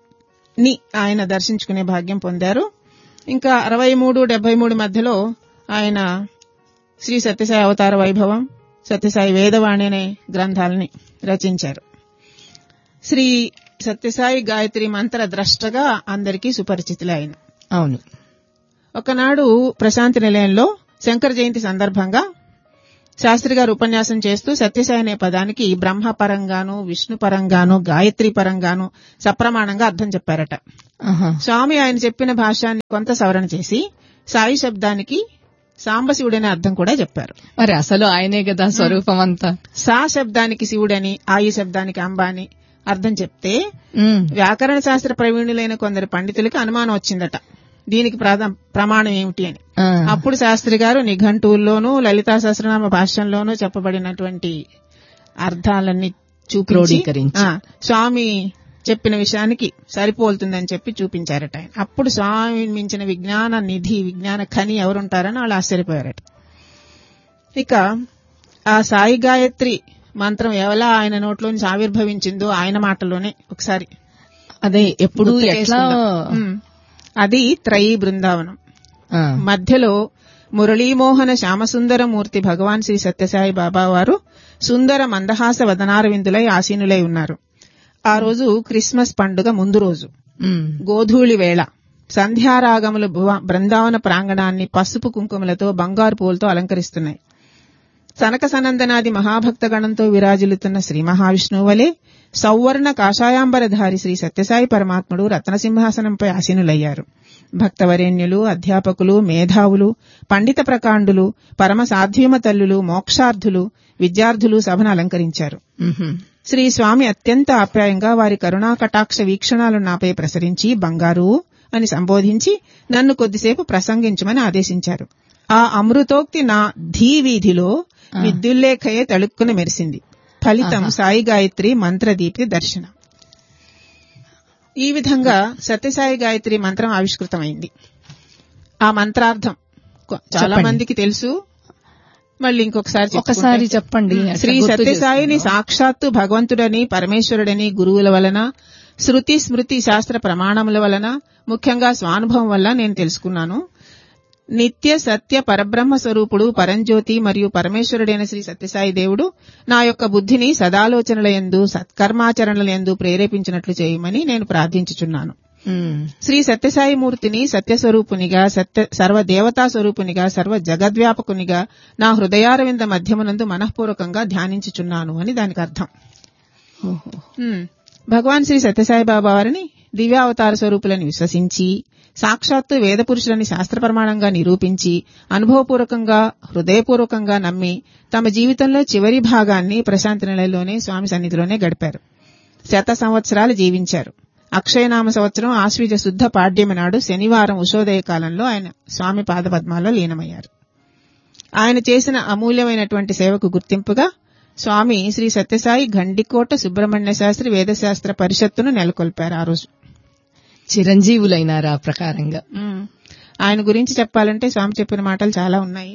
వారుని ఆయన దర్శించుకునే భాగ్యం పొందారు. ఇంకా 63-73 మధ్యలో ఆయన శ్రీ సత్యసాయి అవతార వైభవం, సత్యసాయి వేదవాణి అనే గ్రంథాలని రచించారు. శ్రీ సత్యసాయి గాయత్రి మంత్ర ద్రష్టగా అందరికీ సుపరిచితులే ఆయన. అవును. ఒకనాడు ప్రశాంతి నిలయంలో శంకర జయంతి సందర్భంగా శాస్త్రి గారు ఉపన్యాసం చేస్తూ సత్యసాయి అనే పదానికి బ్రహ్మ పరంగాను, విష్ణు పరంగాను, గాయత్రి పరంగాను సప్రమాణంగా అర్థం చెప్పారట. స్వామి ఆయన చెప్పిన భాష్యాన్ని కొంత సవరణ చేసి సాయి శబ్దానికి సాంబశివుడనే అర్థం కూడా చెప్పారు. మరి అసలు ఆయనే కదా స్వరూపం అంతా. సా శబ్దానికి శివుడని, ఆయి శబ్దానికి అంబ అని అర్థం చెప్తే వ్యాకరణ శాస్త్ర ప్రవీణులైన కొందరు పండితులకి అనుమానం వచ్చిందట దీనికి ప్రమాణం ఏమిటి అని. అప్పుడు శాస్త్రి గారు నిఘంటువుల్లోనూ లలితా సహస్రనామ భాష్యంలోనూ చెప్పబడినటువంటి అర్థాలన్నీ చూపించి స్వామి చెప్పిన విషయానికి సరిపోలుతుందని చెప్పి చూపించారట ఆయన. అప్పుడు స్వామి మించిన విజ్ఞాన నిధి, విజ్ఞాన ఖని ఎవరుంటారని వాళ్ళు ఆశ్చర్యపోయారట. ఇక ఆ సాయి గాయత్రి మంత్రం ఎలా ఆయన నోట్లోంచి ఆవిర్భవించిందో ఆయన మాటలోనే ఒకసారి అదే ఎప్పుడు ఎట్లా. అది త్రయీ బృందావనం. మధ్యలో మురళీమోహన శ్యామసుందరమూర్తి భగవాన్ శ్రీ సత్యసాయి బాబా వారు సుందర మందహాస వదనారవిందులై ఆసీనులై ఉన్నారు. ఆ రోజు క్రిస్మస్ పండుగ ముందు రోజు గోధూళి వేళ సంధ్యారాగములు బృందావన ప్రాంగణాన్ని పసుపు కుంకుమలతో, బంగారు పూలతో అలంకరిస్తున్నాయి. సనక సనందనాది మహాభక్తగణంతో విరాజిల్లుతున్న శ్రీ మహావిష్ణువు వలె సౌవర్ణ కాషాయాంబరధారి శ్రీ సత్యసాయి పరమాత్ముడు రత్నసింహాసనంపై ఆసీనులయ్యారు. భక్తవరేణ్యులు, అధ్యాపకులు, మేధావులు, పండిత ప్రకాండులు, పరమ సాధ్వీమ తల్లులు, మోక్షార్థులు, విద్యార్థులు సభను అలంకరించారు. శ్రీ స్వామి అత్యంత ఆప్యాయంగా వారి కరుణా కటాక్ష వీక్షణాలను నాపై ప్రసరించి బంగారు అని సంబోధించి నన్ను కొద్దిసేపు ప్రసంగించమని ఆదేశించారు. ఆ అమృతోక్తి నా ధీ వీధిలో విద్యుల్లేఖయే తళుక్కున మెరిసింది. ఫలితం సాయి గాయత్రి మంత్రదీప్తి దర్శనం. ఈ విధంగా సత్యసాయి గాయత్రి మంత్రం ఆవిష్కృతమైంది. ఆ మంత్రార్థం చాలా మందికి తెలుసు, మళ్ళీ ఇంకొకసారి చెప్పండి. శ్రీ సత్యసాయిని సాక్షాత్తు భగవంతుడని, పరమేశ్వరుడని గురువుల వలన, శృతి స్మృతి శాస్త్ర ప్రమాణముల వలన, ముఖ్యంగా స్వానుభవం వల్ల నేను తెలుసుకున్నాను. నిత్య సత్య పరబ్రహ్మ స్వరూపుడు, పరంజ్యోతి మరియు పరమేశ్వరుడైన శ్రీ సత్యసాయి దేవుడు నా యొక్క బుద్ధిని సదాలోచనలయందు, సత్కర్మాచరణలయందు ప్రేరేపించినట్లు చేయమని నేను ప్రార్థించుచున్నాను. శ్రీ సత్యసాయి మూర్తిని సత్యస్వరూపునిగా, సర్వదేవతా స్వరూపునిగా, సర్వ జగద్వ్యాపకునిగా నా హృదయారవింద మధ్యమునందు మనఃపూర్వకంగా ధ్యానించుచున్నాను అని దానికి అర్థం. భగవాన్ శ్రీ సత్యసాయి బాబా వారిని దివ్యావతార స్వరూపులని విశ్వసించి, సాక్షాత్తు వేదపురుషులని శాస్త్రప్రమాణంగా నిరూపించి, అనుభవపూర్వకంగా, హృదయపూర్వకంగా నమ్మి తమ జీవితంలో చివరి భాగాన్ని ప్రశాంతి నిలయంలోనే స్వామి సన్నిధిలోనే గడిపారు. 100 సంవత్సరాలు జీవించారు. అక్షయనామ సంవత్సరం ఆశ్వీజ శుద్ధ పాడ్యమి నాడు శనివారం ఉషోదయ కాలంలో ఆయన స్వామి పాదపద్మాల్లో లీనమయ్యారు. ఆయన చేసిన అమూల్యమైనటువంటి సేవకు గుర్తింపుగా స్వామి శ్రీ సత్యసాయి గండికోట సుబ్రహ్మణ్య శాస్త్రి వేదశాస్త్ర పరిషత్తును నెలకొల్పారు. ఆ రోజు చిరంజీవులైనారు. ఆ ప్రకారంగా ఆయన గురించి చెప్పాలంటే స్వామి చెప్పిన మాటలు చాలా ఉన్నాయి.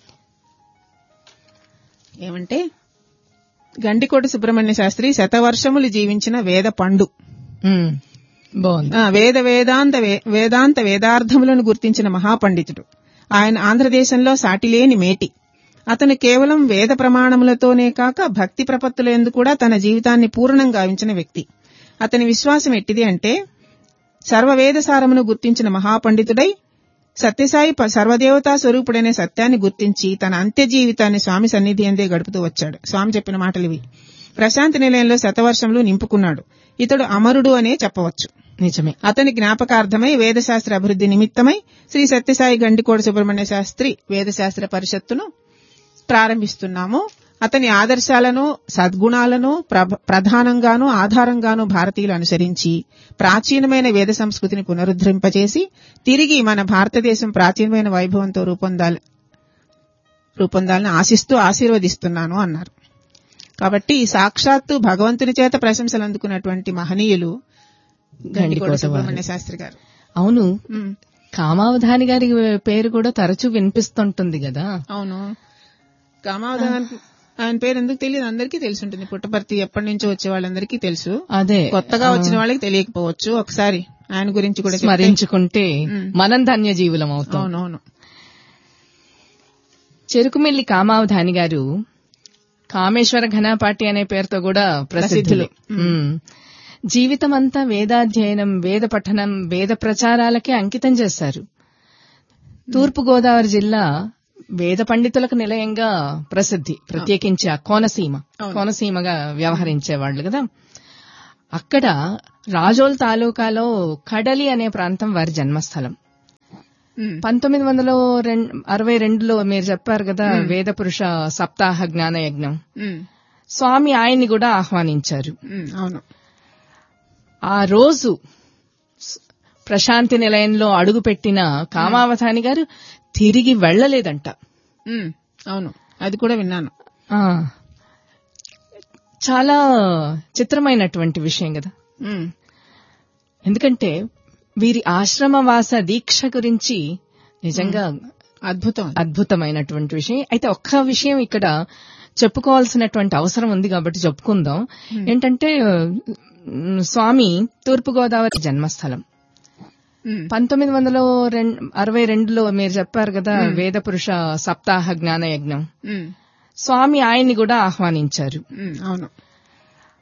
ఏమంటే, గండికోట సుబ్రహ్మణ్య శాస్త్రి శతవర్షములు జీవించిన వేద పండు, వేదాంత వేదార్థములను గుర్తించిన మహాపండితుడు. ఆయన ఆంధ్రదేశంలో సాటిలేని మేటి. అతను కేవలం వేద ప్రమాణములతోనే కాక భక్తి ప్రపత్తులందు కూడా తన జీవితాన్ని పూర్ణంగా గావించిన వ్యక్తి. అతని విశ్వాసం ఎట్టిది అంటే, సర్వవేద సారమును గుర్తించిన మహాపండితుడై సత్యసాయి సర్వదేవతా స్వరూపుడనే సత్యాన్ని గుర్తించి తన అంత్య జీవితాన్ని స్వామి సన్నిధి అందే గడుపుతూ వచ్చాడు. స్వామి చెప్పిన మాటలివి. ప్రశాంతి నిలయంలో శతవర్షములు నింపుకున్నాడు. ఇతడు అమరుడు అనే చెప్పవచ్చు. నిజమే. అతని జ్ఞాపకార్థమై వేదశాస్త్ర అభివృద్ధి నిమిత్తమై శ్రీ సత్యసాయి గండికోట సుబ్రహ్మణ్య శాస్త్రి వేదశాస్త్ర పరిషత్తును ప్రారంభిస్తున్నాము. అతని ఆదర్శాలను, సద్గుణాలను ప్రధానంగానూ ఆధారంగానూ భారతీయులు అనుసరించి ప్రాచీనమైన వేద సంస్కృతిని పునరుద్ధరింపచేసి తిరిగి మన భారతదేశం ప్రాచీనమైన వైభవంతో రూపొందాలని ఆశిస్తూ ఆశీర్వదిస్తున్నాను అన్నారు. కాబట్టి సాక్షాత్తు భగవంతుని చేత ప్రశంసలు అందుకున్నటువంటి మహనీయులు గండికోట సుబ్రహ్మణ్య శాస్త్రి గారు. అవును, కామావధాని గారి పేరు కూడా తరచూ వినిపిస్తుంటుంది కదా. అవును, కామావధాని ఆయన పేరు ఎందుకు తెలియదు, అందరికీ తెలిసి ఉంటుంది. పుట్టపర్తి ఎప్పటి నుంచో వచ్చే వాళ్ళందరికీ తెలుసు. అదే కొత్తగా వచ్చిన వాళ్ళకి తెలియకపోవచ్చు. ఒకసారి ఆయన గురించి కూడా స్మరించుకుంటే మనం ధన్యజీవులం అవుతాం. అవునవును. చెరుకుమిల్లి కామావధాని గారు కామేశ్వర ఘనాపాటి అనే పేరుతో కూడా ప్రసిద్ధులు. జీవితమంతా వేదాధ్యయనం, వేద పఠనం, వేద ప్రచారాలకే అంకితం చేశారు. తూర్పుగోదావరి జిల్లా వేద పండితులకు నిలయంగా ప్రసిద్ధి. ప్రత్యేకించి ఆ కోనసీమగా వ్యవహరించేవాళ్లు కదా. అక్కడ రాజోల్ తాలూకాలో కడలి అనే ప్రాంతం వారి జన్మస్థలం. 1962లో మీరు చెప్పారు కదా వేద పురుష సప్తాహ జ్ఞాన యజ్ఞం, స్వామి ఆయన్ని కూడా ఆహ్వానించారు. అవును. ఆ రోజు ప్రశాంతి నిలయంలో అడుగుపెట్టిన కామావధాని గారు తిరిగి వెళ్లలేదంట. అవును, అది కూడా విన్నాను. చాలా చిత్రమైనటువంటి విషయం కదా. ఎందుకంటే వీరి ఆశ్రమవాస దీక్ష గురించి నిజంగా అద్భుతమైనటువంటి విషయం. అయితే ఒక్క విషయం ఇక్కడ చెప్పుకోవాల్సినటువంటి అవసరం ఉంది కాబట్టి చెప్పుకుందాం. ఏంటంటే స్వామి తూర్పుగోదావరి జన్మస్థలం. 1962లో మీరు చెప్పారు కదా వేద పురుష సప్తాహ జ్ఞాన యజ్ఞం, స్వామి ఆయన్ని కూడా ఆహ్వానించారు. అవును.